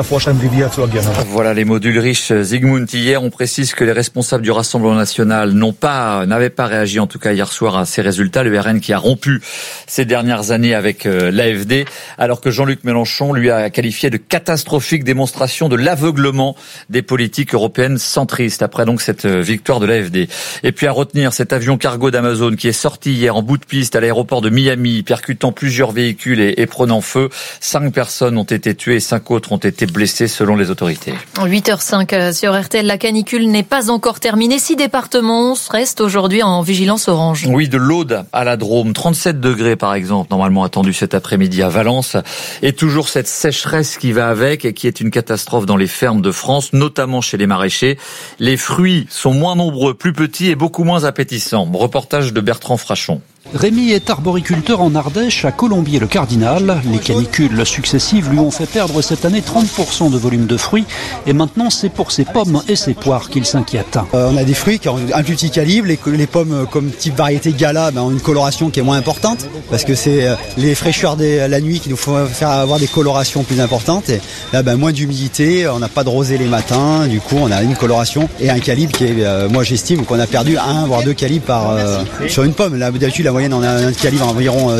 Voilà les mots d'Ulrich Zygmunt. Hier, on précise que les responsables du Rassemblement national n'avaient pas réagi, en tout cas hier soir, à ces résultats. Le RN qui a rompu ces dernières années avec l'AFD, alors que Jean-Luc Mélenchon lui a qualifié de catastrophique démonstration de l'aveuglement des politiques européennes centristes, après donc cette victoire de l'AFD. Et puis à retenir cet avion cargo d'Amazon qui est sorti hier en bout de piste à l'aéroport de Miami, percutant plusieurs véhicules et prenant feu. 5 personnes ont été tuées et 5 autres ont été blessées selon les autorités. 8h05 sur RTL, la canicule n'est pas encore terminée. 6 départements restent aujourd'hui en vigilance orange. Oui, de l'Aude à la Drôme, 37 degrés par exemple, normalement attendu cet après-midi à Valence. Et toujours cette sécheresse qui va avec et qui est une catastrophe dans les fermes de France, notamment chez les maraîchers. Les fruits sont moins nombreux, plus petits et beaucoup moins appétissants. Reportage de Bertrand Frachon. Rémi est arboriculteur en Ardèche, à Colombier-le-Cardinal. Les canicules successives lui ont fait perdre cette année 30% de volume de fruits. Et maintenant, c'est pour ses pommes et ses poires qu'il s'inquiète. On a des fruits qui ont un plus petit calibre. Les pommes, comme type variété Gala, ont une coloration qui est moins importante. Parce que c'est les fraîcheurs de la nuit qui nous font faire avoir des colorations plus importantes. Et là, moins d'humidité, on n'a pas de rosée les matins. Du coup, on a une coloration et un calibre qui est, moi j'estime qu'on a perdu 1 voire 2 calibres sur une pomme. Là, d'habitude, la moyenne, on a un calibre environ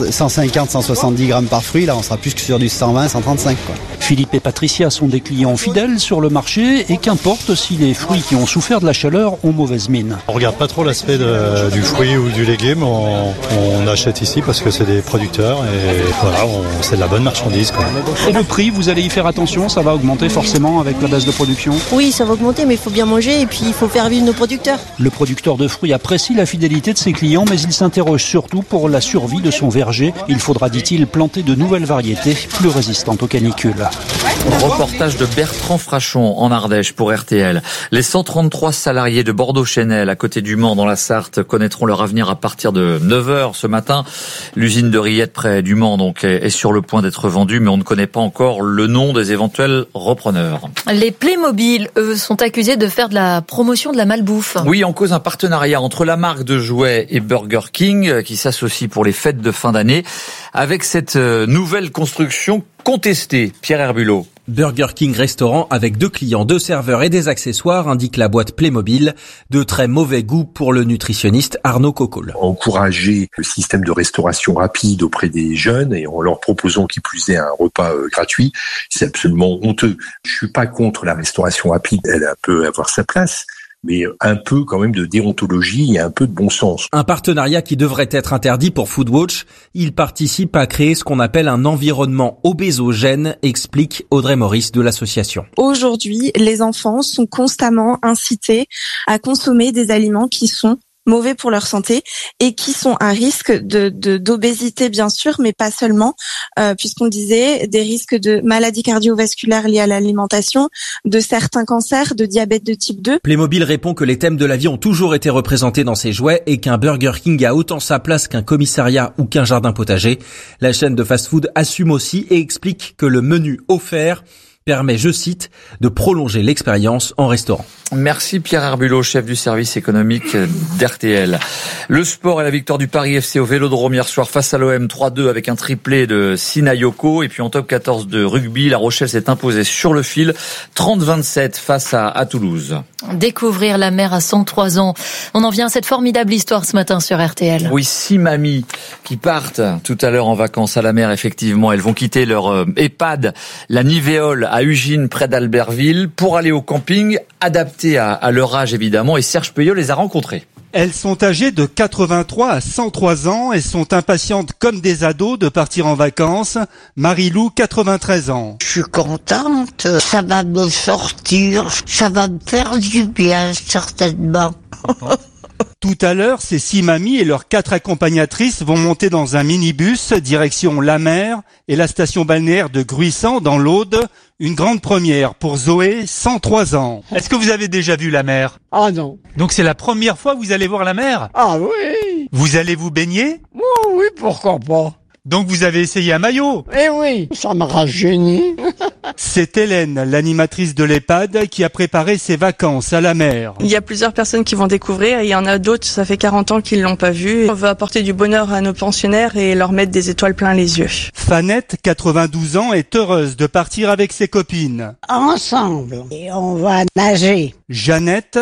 150-170 grammes par fruit. Là, on sera plus que sur du 120-135. Philippe et Patricia sont des clients fidèles sur le marché et qu'importe si les fruits qui ont souffert de la chaleur ont mauvaise mine. On regarde pas trop l'aspect du fruit ou du légume. On achète ici parce que c'est des producteurs et voilà, c'est de la bonne marchandise, quoi. Et le prix, vous allez y faire attention, ça va augmenter forcément avec la baisse de production? Oui, ça va augmenter, mais il faut bien manger et puis il faut faire vivre nos producteurs. Le producteur de fruits apprécie la fidélité de ses clients, mais il s'interroge surtout pour la survie de son verger. Il faudra, dit-il, planter de nouvelles variétés plus résistantes aux canicules. Reportage de Bertrand Frachon en Ardèche pour RTL. Les 133 salariés de Bordeaux-Chenel à côté du Mans dans la Sarthe connaîtront leur avenir à partir de 9h ce matin. L'usine de Riette près du Mans donc est sur le point d'être vendue, mais on ne connaît pas encore le nom des éventuels repreneurs. Les Playmobil, eux, sont accusés de faire de la promotion de la malbouffe. Oui, en cause un partenariat entre la marque de jouets et Burger King qui s'associe pour les fêtes de fin d'année avec cette nouvelle construction contestée. Pierre Herbulot. Burger King restaurant avec 2 clients, 2 serveurs et des accessoires, indique la boîte Playmobil. De très mauvais goût pour le nutritionniste Arnaud Cocolle. Encourager le système de restauration rapide auprès des jeunes et en leur proposant qui plus est un repas gratuit, c'est absolument honteux. Je suis pas contre la restauration rapide, elle peut avoir sa place, mais un peu quand même de déontologie et un peu de bon sens. Un partenariat qui devrait être interdit pour Foodwatch. Il participe à créer ce qu'on appelle un environnement obésogène, explique Audrey Maurice de l'association. Aujourd'hui, les enfants sont constamment incités à consommer des aliments qui sont mauvais pour leur santé et qui sont à risque d'obésité bien sûr, mais pas seulement, puisqu'on disait des risques de maladies cardiovasculaires liées à l'alimentation, de certains cancers, de diabète de type 2. Playmobil répond que les thèmes de la vie ont toujours été représentés dans ses jouets et qu'un Burger King a autant sa place qu'un commissariat ou qu'un jardin potager. La chaîne de fast-food assume aussi et explique que le menu offert permet, je cite, de prolonger l'expérience en restaurant. Merci Pierre Herbulot, chef du service économique d'RTL. Le sport et la victoire du Paris FC au Vélodrome hier soir face à l'OM 3-2 avec un triplé de Sinayoko. Et puis en top 14 de rugby, La Rochelle s'est imposée sur le fil 30-27 face à Toulouse. Découvrir la mer à 103 ans. On en vient à cette formidable histoire ce matin sur RTL. Oui, 6 mamies qui partent tout à l'heure en vacances à la mer, effectivement. Elles vont quitter leur EHPAD, la Nivéole, à Ugine, près d'Albertville, pour aller au camping, adapté à leur âge évidemment. Et Serge Peyot les a rencontrées. Elles sont âgées de 83 à 103 ans et sont impatientes comme des ados de partir en vacances. Marie-Lou, 93 ans. Je suis contente, ça va me sortir, ça va me faire du bien certainement. Tout à l'heure, ces 6 mamies et leurs 4 accompagnatrices vont monter dans un minibus direction la mer et la station balnéaire de Gruissant dans l'Aude. Une grande première pour Zoé, 103 ans. Est-ce que vous avez déjà vu la mer? Ah non. Donc c'est la première fois que vous allez voir la mer? Ah oui. Vous allez vous baigner? Oui, pourquoi pas. Donc vous avez essayé un maillot? Eh oui, ça m'a rajeuni. C'est Hélène, l'animatrice de l'EHPAD, qui a préparé ses vacances à la mer. Il y a plusieurs personnes qui vont découvrir et il y en a d'autres, ça fait 40 ans qu'ils l'ont pas vu. On veut apporter du bonheur à nos pensionnaires et leur mettre des étoiles plein les yeux. Fanette, 92 ans, est heureuse de partir avec ses copines. Ensemble, et on va nager. Jeannette,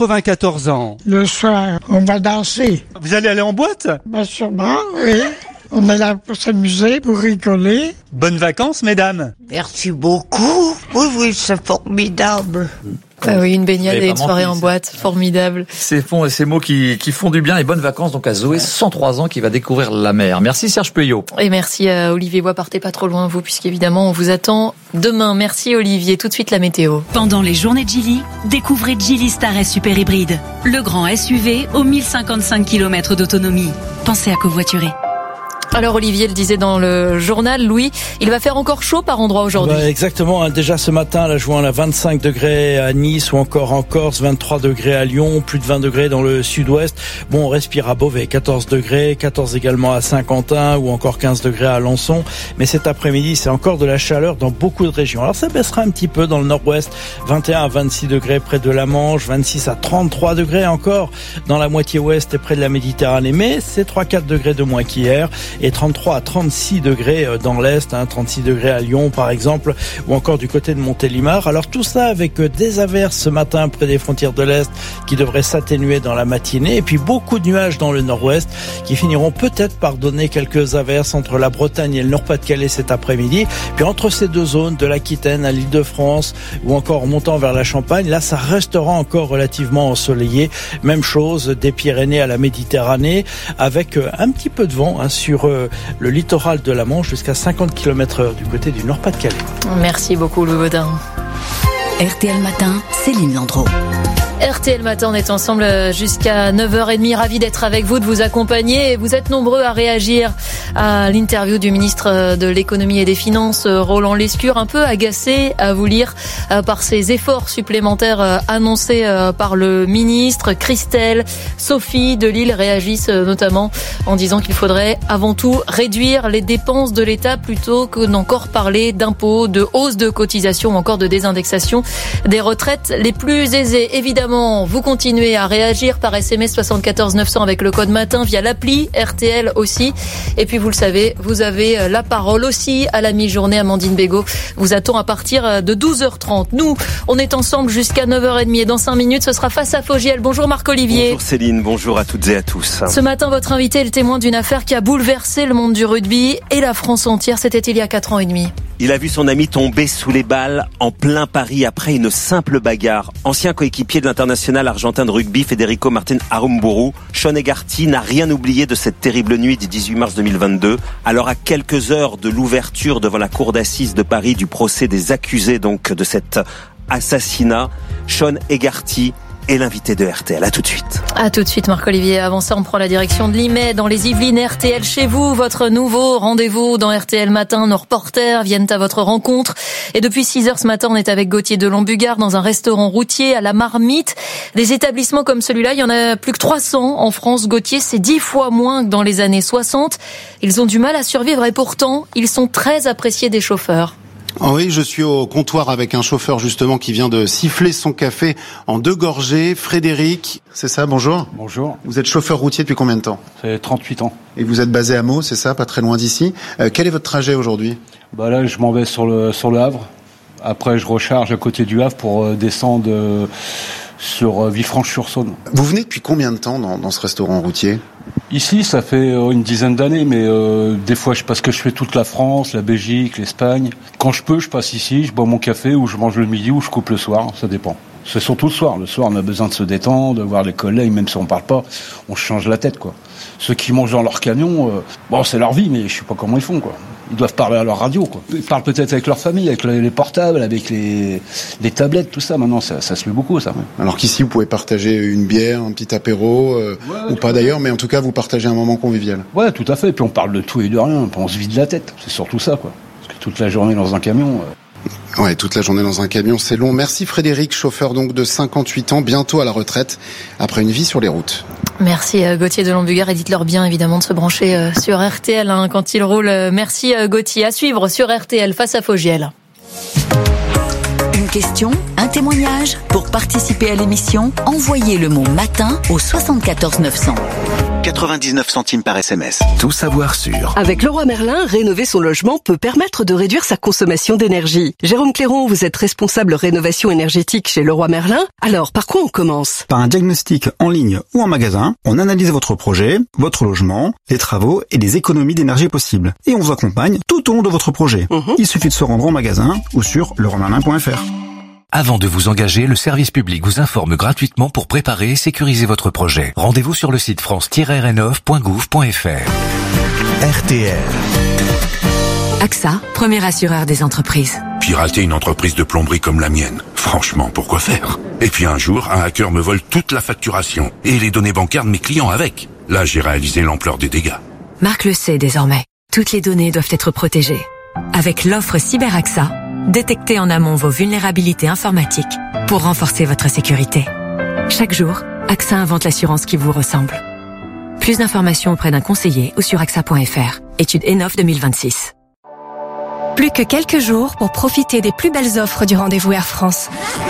94 ans. Le soir, on va danser. Vous allez aller en boîte? Bien sûrement, oui. On est là pour s'amuser, pour rigoler. Bonnes vacances, mesdames. Merci beaucoup. Oui, c'est formidable. Ah oui, une baignade et une soirée en boîte, formidable. Ces mots qui font du bien et bonnes vacances donc à Zoé, 103 ans, qui va découvrir la mer. Merci Serge Peuillot. Et merci à Olivier Bois, partez pas trop loin vous, puisqu'évidemment on vous attend demain. Merci Olivier, tout de suite la météo. Pendant les journées de Geely, découvrez Geely Star S Super Hybride, le grand SUV aux 1055 km d'autonomie. Pensez à covoiturer. Alors Olivier le disait dans le journal, Louis, il va faire encore chaud par endroits aujourd'hui. Exactement, déjà ce matin, la Joinville à 25 degrés à Nice ou encore en Corse, 23 degrés à Lyon, plus de 20 degrés dans le sud-ouest. Bon, on respire à Beauvais, 14 degrés, 14 également à Saint-Quentin ou encore 15 degrés à Alençon. Mais cet après-midi, c'est encore de la chaleur dans beaucoup de régions. Alors ça baissera un petit peu dans le nord-ouest, 21 à 26 degrés près de la Manche, 26 à 33 degrés encore dans la moitié ouest et près de la Méditerranée. Mais c'est 3-4 degrés de moins qu'hier. Et 33 à 36 degrés dans l'Est, 36 degrés à Lyon par exemple, ou encore du côté de Montélimar. Alors tout ça avec des averses ce matin près des frontières de l'Est qui devraient s'atténuer dans la matinée, et puis beaucoup de nuages dans le nord-ouest qui finiront peut-être par donner quelques averses entre la Bretagne et le Nord-Pas-de-Calais cet après-midi. Puis entre ces deux zones, de l'Aquitaine à l'Île-de-France ou encore montant vers la Champagne, là ça restera encore relativement ensoleillé. Même chose des Pyrénées à la Méditerranée, avec un petit peu de vent sur le littoral de la Manche jusqu'à 50 km/h du côté du Nord-Pas-de-Calais. Merci beaucoup Louis Baudin. RTL Matin, Céline Landreau. RTL Matin, on est ensemble jusqu'à 9h30. Ravi d'être avec vous, de vous accompagner. Vous êtes nombreux à réagir à l'interview du ministre de l'économie et des finances, Roland Lescure, un peu agacé à vous lire par ces efforts supplémentaires annoncés par le ministre. Christelle, Sophie de Lille réagissent notamment en disant qu'il faudrait avant tout réduire les dépenses de l'État plutôt que d'encore parler d'impôts, de hausse de cotisations ou encore de désindexation des retraites les plus aisées. Évidemment, vous continuez à réagir par SMS 74 900 avec le code matin via l'appli RTL aussi. Et puis vous le savez, vous avez la parole aussi à la mi-journée. Amandine Bégaud vous attend à partir de 12h30. Nous, on est ensemble jusqu'à 9h30 et dans 5 minutes, ce sera Face à Fogiel. Bonjour Marc-Olivier. Bonjour Céline, bonjour à toutes et à tous. Ce matin, votre invité est le témoin d'une affaire qui a bouleversé le monde du rugby et la France entière. C'était il y a 4 ans et demi. Il a vu son ami tomber sous les balles en plein Paris après une simple bagarre. Ancien coéquipier de l'international argentin de rugby Federico Martin Aramburu, Sean Egarty n'a rien oublié de cette terrible nuit du 18 mars 2022. Alors à quelques heures de l'ouverture devant la cour d'assises de Paris du procès des accusés donc de cet assassinat, Sean Egarty est l'invité de RTL. À tout de suite. À tout de suite Marc-Olivier. Avant ça, on prend la direction de Limay, dans les Yvelines. RTL chez vous, votre nouveau rendez-vous dans RTL Matin. Nos reporters viennent à votre rencontre. Et depuis 6h ce matin, on est avec Gauthier Delon-Bugard dans un restaurant routier à la Marmite. Des établissements comme celui-là, il y en a plus que 300 en France. Gauthier, c'est 10 fois moins que dans les années 60. Ils ont du mal à survivre et pourtant, ils sont très appréciés des chauffeurs. Oh oui, je suis au comptoir avec un chauffeur justement qui vient de siffler son café en 2 gorgées. Frédéric, c'est ça, bonjour. Bonjour. Vous êtes chauffeur routier depuis combien de temps? Ça fait 38 ans. Et vous êtes basé à Meaux, c'est ça, pas très loin d'ici. Quel est votre trajet aujourd'hui? Là, je m'en vais sur le Havre. Après, je recharge à côté du Havre pour descendre sur Villefranche-sur-Saône. Vous venez depuis combien de temps dans ce restaurant routier? Ici, ça fait une dizaine d'années, mais des fois, parce que je fais toute la France, la Belgique, l'Espagne. Quand je peux, je passe ici, je bois mon café, ou je mange le midi, ou je coupe le soir, ça dépend. C'est surtout le soir. Le soir, on a besoin de se détendre, de voir les collègues, même si on parle pas, on change la tête, quoi. Ceux qui mangent dans leur camion, c'est leur vie, mais je sais pas comment ils font, quoi. Ils doivent parler à leur radio, quoi. Ils parlent peut-être avec leur famille, avec les portables, avec les tablettes, tout ça. Maintenant, ça se fait beaucoup, ça. Alors qu'ici, vous pouvez partager une bière, un petit apéro, ou pas d'ailleurs, mais en tout cas, vous partagez un moment convivial. Ouais, tout à fait. Et puis on parle de tout et de rien. On se vide la tête. C'est surtout ça, quoi. Parce que toute la journée dans un camion. Ouais, toute la journée dans un camion, c'est long. Merci Frédéric, chauffeur donc de 58 ans, bientôt à la retraite, après une vie sur les routes. Merci Gauthier de Lombugar, et dites-leur bien évidemment de se brancher sur RTL quand il roule. Merci Gauthier. À suivre sur RTL face à Fogiel. Une question, un témoignage. Pour participer à l'émission, envoyez le mot matin au 74 900. 99 centimes par SMS. Tout savoir sur. Avec Leroy Merlin, rénover son logement peut permettre de réduire sa consommation d'énergie. Jérôme Clairon, vous êtes responsable rénovation énergétique chez Leroy Merlin. Alors, par quoi on commence? Par un diagnostic en ligne ou en magasin. On analyse votre projet, votre logement, les travaux et les économies d'énergie possibles. Et on vous accompagne tout au long de votre projet. Il suffit de se rendre en magasin ou sur leroymerlin.fr. Avant de vous engager, le service public vous informe gratuitement pour préparer et sécuriser votre projet. Rendez-vous sur le site france-rénov.gouv.fr. RTL. AXA, premier assureur des entreprises. Pirater une entreprise de plomberie comme la mienne, franchement, pourquoi faire? Et puis un jour, un hacker me vole toute la facturation et les données bancaires de mes clients avec. Là, j'ai réalisé l'ampleur des dégâts. Marc le sait désormais. Toutes les données doivent être protégées. Avec l'offre CyberAXA, détectez en amont vos vulnérabilités informatiques pour renforcer votre sécurité. Chaque jour, AXA invente l'assurance qui vous ressemble. Plus d'informations auprès d'un conseiller ou sur axa.fr. Étude ENOF 2026. Plus que quelques jours pour profiter des plus belles offres du rendez-vous Air France.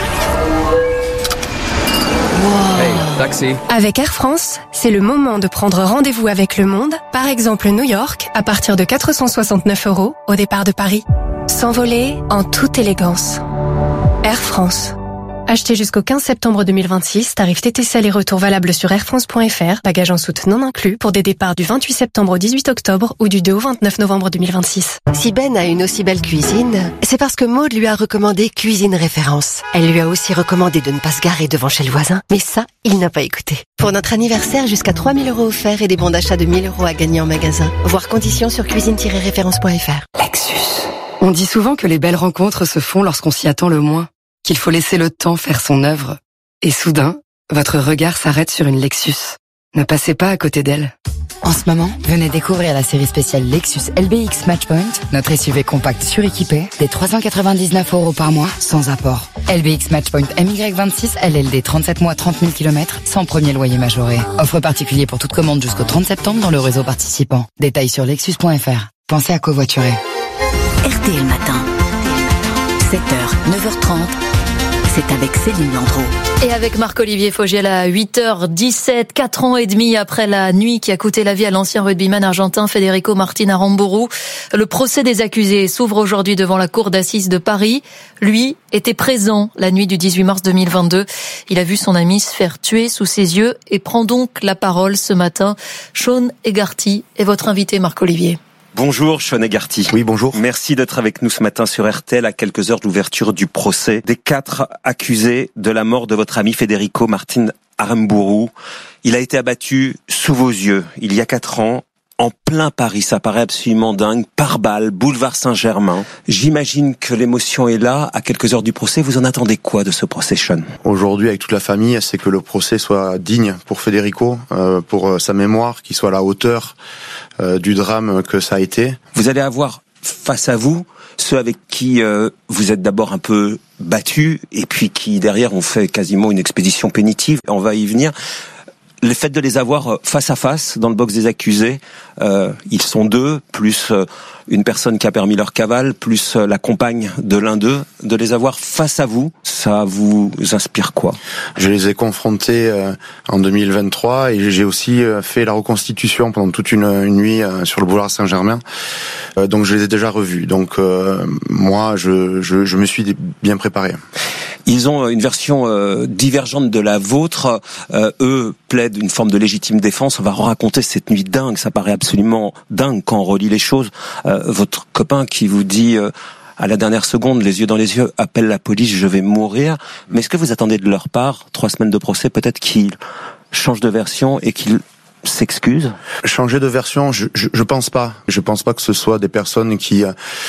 Hey, taxi. Avec Air France, c'est le moment de prendre rendez-vous avec le monde, par exemple New York, à partir de 469 € au départ de Paris. S'envoler en toute élégance. Air France. Achetez jusqu'au 15 septembre 2026, tarif TTC aller-retour valable sur airfrance.fr, bagages en soute non inclus, pour des départs du 28 septembre au 18 octobre ou du 2 au 29 novembre 2026. Si Ben a une aussi belle cuisine, c'est parce que Maud lui a recommandé Cuisine Référence. Elle lui a aussi recommandé de ne pas se garer devant chez le voisin, mais ça, il n'a pas écouté. Pour notre anniversaire, jusqu'à 3 000 € offerts et des bons d'achat de 1 000 € à gagner en magasin. Voir conditions sur cuisine-référence.fr. Lexus. On dit souvent que les belles rencontres se font lorsqu'on s'y attend le moins, qu'il faut laisser le temps faire son œuvre. Et soudain, votre regard s'arrête sur une Lexus. Ne passez pas à côté d'elle. En ce moment, venez découvrir la série spéciale Lexus LBX Matchpoint, notre SUV compact suréquipé, des 399 € par mois, sans apport. LBX Matchpoint MY26 LLD 37 mois 30 000 km, sans premier loyer majoré. Offre particulier pour toute commande jusqu'au 30 septembre dans le réseau participant. Détails sur lexus.fr. Pensez à covoiturer. RTL Matin. 7h, 9h30. C'est avec Céline Landreau. Et avec Marc-Olivier Fogiel à 8h17, 4 ans et demi après la nuit qui a coûté la vie à l'ancien rugbyman argentin Federico Martin Aramburu. Le procès des accusés s'ouvre aujourd'hui devant la cour d'assises de Paris. Lui était présent la nuit du 18 mars 2022. Il a vu son ami se faire tuer sous ses yeux et prend donc la parole ce matin. Sean Egarty est votre invité, Marc-Olivier. Bonjour, Sean Egarty. Oui, bonjour. Merci d'être avec nous ce matin sur RTL à quelques heures de l'ouverture du procès des 4 accusés de la mort de votre ami Federico Martin Aramburu. Il a été abattu sous vos yeux il y a 4 ans. En plein Paris, ça paraît absolument dingue, par balle, boulevard Saint-Germain. J'imagine que l'émotion est là, à quelques heures du procès. Vous en attendez quoi de ce procès, Sean? Aujourd'hui, avec toute la famille, c'est que le procès soit digne pour Federico, pour sa mémoire, qu'il soit à la hauteur du drame que ça a été. Vous allez avoir face à vous ceux avec qui vous êtes d'abord un peu battus, et puis qui derrière ont fait quasiment une expédition pénitive. On va y venir. Le fait de les avoir face à face dans le box des accusés, ils sont 2, plus une personne qui a permis leur cavale, plus la compagne de l'un d'eux, de les avoir face à vous, ça vous inspire quoi? Je les ai confrontés en 2023 et j'ai aussi fait la reconstitution pendant toute une nuit sur le boulevard Saint-Germain. Donc je les ai déjà revus. Donc moi, je me suis bien préparé. Ils ont une version divergente de la vôtre. Eux plaident une forme de légitime défense. On va raconter cette nuit dingue. Ça paraît absolument dingue quand on relit les choses. Votre copain qui vous dit à la dernière seconde, les yeux dans les yeux, appelle la police, je vais mourir. Mais est-ce que vous attendez de leur part, 3 semaines de procès, peut-être qu'ils changent de version et qu'ils s'excuse? Changer de version, je pense pas. Je pense pas que ce soit des personnes qui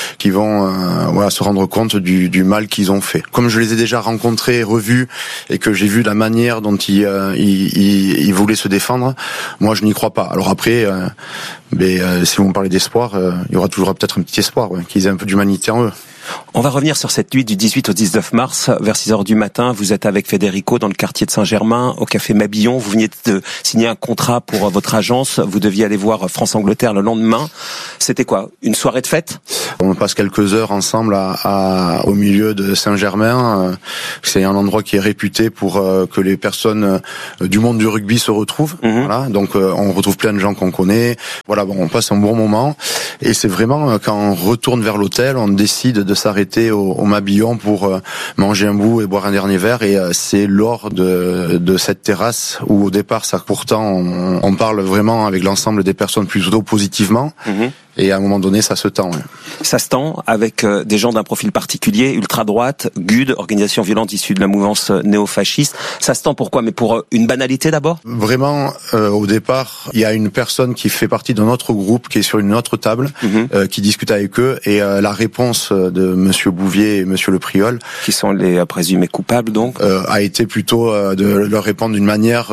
vont se rendre compte du mal qu'ils ont fait. Comme je les ai déjà rencontrés, revus, et que j'ai vu la manière dont ils voulaient se défendre, moi je n'y crois pas. Alors après, si vous me parlez d'espoir, il y aura toujours peut-être un petit espoir, qu'ils aient un peu d'humanité en eux. On va revenir sur cette nuit du 18 au 19 mars, vers 6h du matin. Vous êtes avec Federico dans le quartier de Saint-Germain, au café Mabillon. Vous veniez de signer un contrat pour votre agence. Vous deviez aller voir France-Angleterre le lendemain. C'était quoi? Une soirée de fête? On passe quelques heures ensemble au milieu de Saint-Germain. C'est un endroit qui est réputé pour que les personnes du monde du rugby se retrouvent. Voilà, donc on retrouve plein de gens qu'on connaît. Voilà, bon, on passe un bon moment. Et c'est vraiment quand on retourne vers l'hôtel, on décide de s'arrêter au Mabillon pour manger un bout et boire un dernier verre. Et c'est lors de cette terrasse où au départ, ça pourtant, on parle vraiment avec l'ensemble des personnes plutôt positivement. Et à un moment donné, ça se tend. Ouais. Ça se tend avec des gens d'un profil particulier, ultra-droite, GUD, organisation violente issue de la mouvance néo-fasciste. Ça se tend pourquoi? Mais pour une banalité d'abord? Vraiment, au départ, il y a une personne qui fait partie d'un autre groupe, qui est sur une autre table, qui discute avec eux. Et la réponse de Monsieur Bouvier et Monsieur Le Priol, qui sont les présumés coupables donc, a été plutôt de leur répondre d'une manière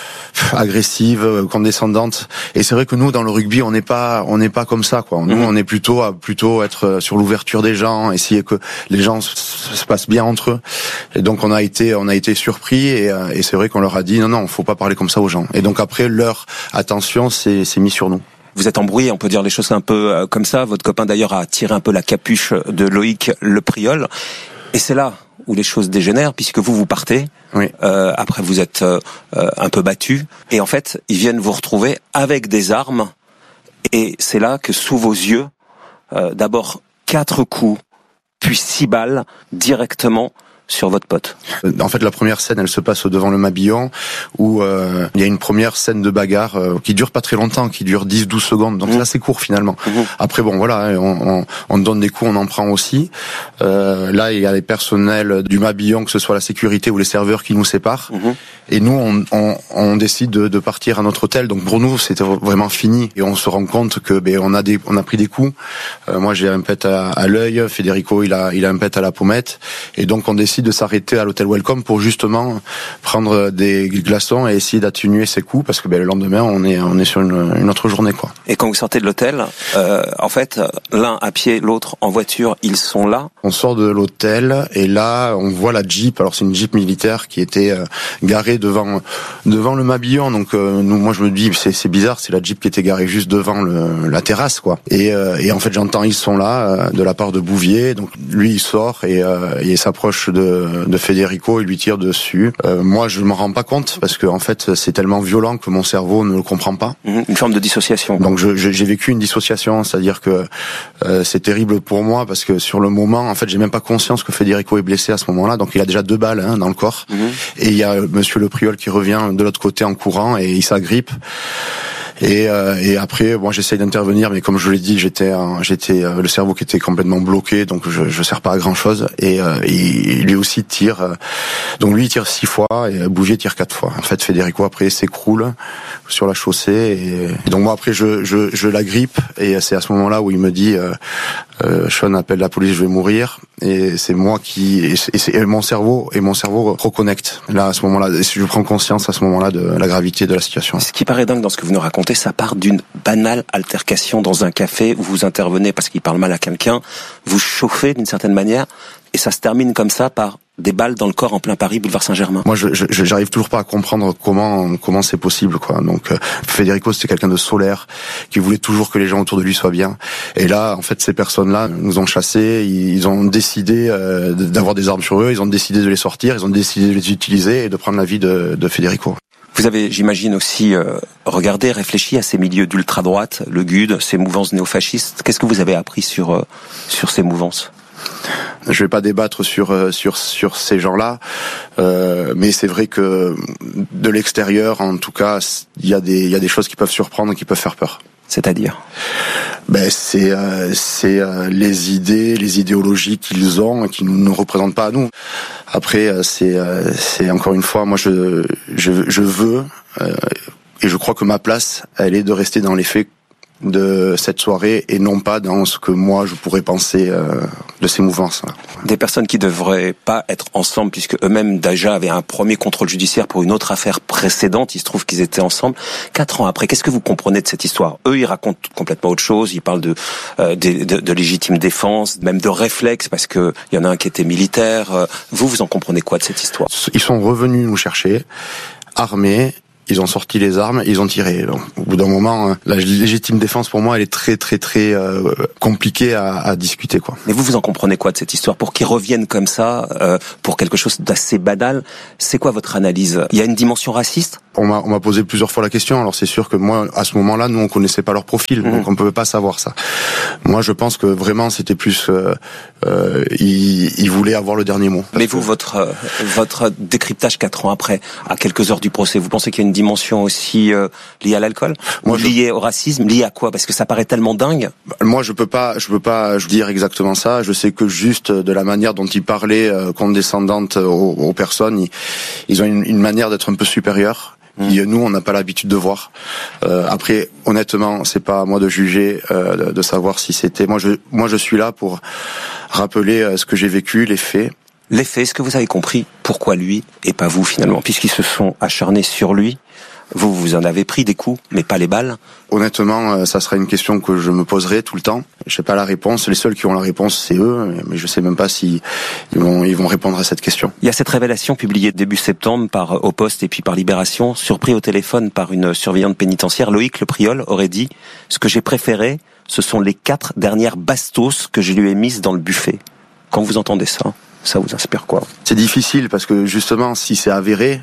agressive, condescendante. Et c'est vrai que nous, dans le rugby, on n'est pas comme ça, quoi. Nous, on est plutôt être sur l'ouverture des gens, essayer que les gens se passent bien entre eux. Et donc, on a été surpris et c'est vrai qu'on leur a dit non, faut pas parler comme ça aux gens. Et donc après, leur attention s'est mis sur nous. Vous êtes embrouillé, on peut dire les choses un peu comme ça. Votre copain d'ailleurs a tiré un peu la capuche de Loïc Le Priol. Et c'est là où les choses dégénèrent, puisque vous partez. Oui. Après, vous êtes un peu battu. Et en fait, ils viennent vous retrouver avec des armes. Et c'est là que, sous vos yeux, d'abord 4 coups, puis 6 balles directement sur votre pote. En fait, la première scène, elle se passe devant le Mabillon, où il y a une première scène de bagarre qui dure pas très longtemps, qui dure 10-12 secondes, donc c'est assez court finalement. Après, bon, voilà, on donne des coups, on en prend aussi. Là, il y a les personnels du Mabillon, que ce soit la sécurité ou les serveurs, qui nous séparent. Et nous, on décide de partir à notre hôtel. Donc pour nous, c'était vraiment fini. Et on se rend compte que on a pris des coups. Moi, j'ai un pet à l'œil. Federico, il a un pet à la pommette. Et donc on décide de s'arrêter à l'hôtel Welcome pour justement prendre des glaçons et essayer d'atténuer ces coups, parce que le lendemain, on est sur une autre journée, quoi. Et quand vous sortez de l'hôtel, en fait, l'un à pied, l'autre en voiture, ils sont là. On sort de l'hôtel et là, on voit la Jeep. Alors c'est une Jeep militaire qui était garée devant le Mabillon. Donc moi je me dis c'est bizarre, c'est la Jeep qui était garée juste devant la terrasse, quoi. Et en fait j'entends ils sont là de la part de Bouvier. Donc lui il sort et il s'approche de Federico, il lui tire dessus. Moi je m'en rends pas compte parce que en fait c'est tellement violent que mon cerveau ne le comprend pas. Une forme de dissociation. Donc j'ai vécu une dissociation, c'est-à-dire que c'est terrible pour moi parce que sur le moment en fait j'ai même pas conscience que Federico est blessé à ce moment-là. Donc il a déjà 2 balles dans le corps. Et il y a Monsieur Le Priol qui revient de l'autre côté en courant et il s'agrippe. Et après, moi, j'essaye d'intervenir, mais comme je l'ai dit, j'étais le cerveau qui était complètement bloqué, donc je sers pas à grand chose. Et lui aussi tire. Donc lui il tire 6 fois et Bouvier tire 4 fois. En fait, Federico après s'écroule sur la chaussée. Et donc moi après je l'agrippe et c'est à ce moment-là où il me dit Sean appelle la police, je vais mourir. Et c'est moi et mon cerveau reconnecte. Là à ce moment-là, je prends conscience à ce moment-là de la gravité de la situation. Ce qui paraît dingue dans ce que vous nous racontez, ça part d'une banale altercation dans un café où vous intervenez parce qu'il parle mal à quelqu'un, vous chauffez d'une certaine manière, et ça se termine comme ça par des balles dans le corps en plein Paris, boulevard Saint-Germain. Moi, j'arrive toujours pas à comprendre comment c'est possible, quoi. Donc, Federico, c'était quelqu'un de solaire, qui voulait toujours que les gens autour de lui soient bien. Et là, en fait, ces personnes-là nous ont chassés. Ils ont décidé d'avoir des armes sur eux. Ils ont décidé de les sortir. Ils ont décidé de les utiliser et de prendre la vie de Federico. Vous avez, j'imagine aussi, regardé, réfléchi à ces milieux d'ultra-droite, le GUD, ces mouvances néofascistes. Qu'est-ce que vous avez appris sur ces mouvances ? Je vais pas débattre sur ces gens-là, mais c'est vrai que de l'extérieur, en tout cas, il y a des choses qui peuvent surprendre et qui peuvent faire peur. C'est-à-dire ? C'est les idéologies qu'ils ont et qui ne représentent pas à nous. Après, c'est encore une fois, moi je veux et je crois que ma place, elle est de rester dans les faits de cette soirée et non pas dans ce que moi je pourrais penser ces mouvances. Des personnes qui devraient pas être ensemble puisque eux-mêmes déjà avaient un premier contrôle judiciaire pour une autre affaire précédente. Il se trouve qu'ils étaient ensemble. 4 ans après, qu'est-ce que vous comprenez de cette histoire? Eux, ils racontent complètement autre chose. Ils parlent de légitime défense, même de réflexe parce que il y en a un qui était militaire. Vous en comprenez quoi de cette histoire? Ils sont revenus nous chercher, armés. Ils ont sorti les armes, ils ont tiré. Donc, au bout d'un moment, la légitime défense pour moi, elle est très compliquée à discuter, quoi. Mais vous en comprenez quoi de cette histoire? Pour qu'ils reviennent comme ça, pour quelque chose d'assez banal, c'est quoi votre analyse? Il y a une dimension raciste? On m'a posé plusieurs fois la question. Alors c'est sûr que moi, à ce moment-là, nous on connaissait pas leur profil, donc on pouvait pas savoir ça. Moi, je pense que vraiment c'était plus, ils voulaient avoir le dernier mot. Mais vous, votre décryptage 4 ans après, à quelques heures du procès, vous pensez qu'il y a une dimension aussi liée à l'alcool, liée au racisme, liée à quoi? Parce que ça paraît tellement dingue. Moi, je peux pas dire exactement ça. Je sais que juste de la manière dont ils parlaient condescendante aux personnes, ils ont une manière d'être un peu supérieure. Nous, on n'a pas l'habitude de voir. Après, honnêtement, c'est pas à moi de juger, de savoir si c'était. Moi, je suis là pour rappeler ce que j'ai vécu, les faits. Les faits, est-ce que vous avez compris pourquoi lui et pas vous finalement, puisqu'ils se sont acharnés sur lui? Vous en avez pris des coups, mais pas les balles. Honnêtement, ça sera une question que je me poserai tout le temps. Je sais pas la réponse. Les seuls qui ont la réponse, c'est eux. Mais je sais même pas si ils vont répondre à cette question. Il y a cette révélation publiée début septembre par Au Poste et puis par Libération, surpris au téléphone par une surveillante pénitentiaire. Loïc Le Priol aurait dit « Ce que j'ai préféré, ce sont les 4 dernières bastos que je lui ai mises dans le buffet. » Quand vous entendez ça, ça vous inspire quoi? C'est difficile parce que justement, si c'est avéré,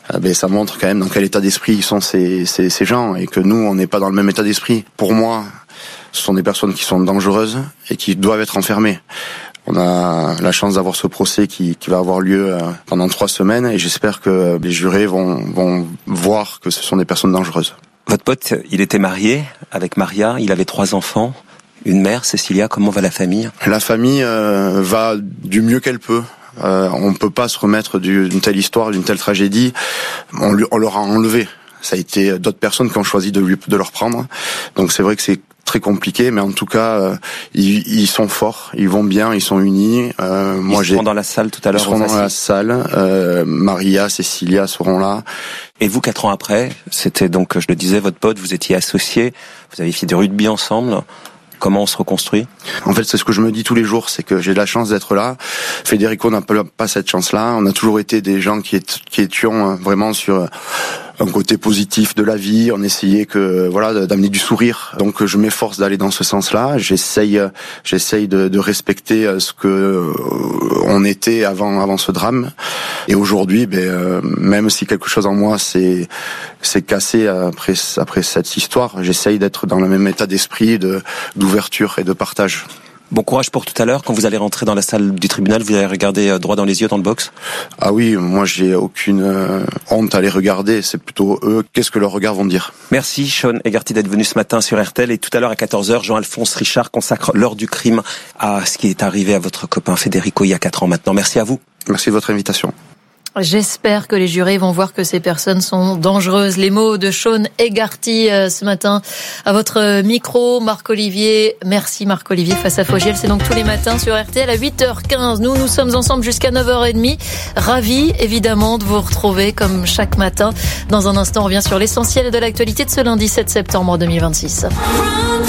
ça montre quand même dans quel état d'esprit ils sont ces gens et que nous, on n'est pas dans le même état d'esprit. Pour moi, ce sont des personnes qui sont dangereuses et qui doivent être enfermées. On a la chance d'avoir ce procès qui va avoir lieu pendant 3 semaines et j'espère que les jurés vont voir que ce sont des personnes dangereuses. Votre pote, il était marié avec Maria, il avait 3 enfants. Une mère, Cécilia, comment va la famille? La famille va du mieux qu'elle peut. On peut pas se remettre d'une telle histoire, d'une telle tragédie. On leur a enlevé. Ça a été d'autres personnes qui ont choisi de leur prendre. Donc c'est vrai que c'est très compliqué, mais en tout cas, ils sont forts, ils vont bien, ils sont unis. Ils seront dans la salle tout à l'heure. Ils seront dans la salle. Maria, Cécilia seront là. Et vous, 4 ans après, c'était donc, je le disais, votre pote, vous étiez associés, vous avez fait du rugby ensemble. Comment on se reconstruit? En fait, c'est ce que je me dis tous les jours, c'est que j'ai la chance d'être là. Federico n'a pas cette chance-là. On a toujours été des gens qui étions vraiment sur un côté positif de la vie. On essayait d'amener du sourire. Donc, je m'efforce d'aller dans ce sens-là. J'essaye de respecter ce que on était avant ce drame. Et aujourd'hui, même si quelque chose en moi s'est cassé après cette histoire, j'essaye d'être dans le même état d'esprit d'ouverture et de partage. Bon courage pour tout à l'heure. Quand vous allez rentrer dans la salle du tribunal, vous allez regarder droit dans les yeux dans le box? Ah oui, moi j'ai aucune honte à les regarder. C'est plutôt eux. Qu'est-ce que leurs regards vont dire? Merci Sean Egarty d'être venu ce matin sur RTL. Et tout à l'heure à 14h, Jean-Alphonse Richard consacre l'heure du crime à ce qui est arrivé à votre copain Federico il y a 4 ans maintenant. Merci à vous. Merci de votre invitation. J'espère que les jurés vont voir que ces personnes sont dangereuses. Les mots de Sean Egarty ce matin à votre micro, Marc-Olivier. Merci Marc-Olivier. Face à Fogiel, c'est donc tous les matins sur RTL à 8h15. Nous sommes ensemble jusqu'à 9h30. Ravis évidemment de vous retrouver comme chaque matin. Dans un instant, on revient sur l'essentiel de l'actualité de ce lundi 7 septembre 2026.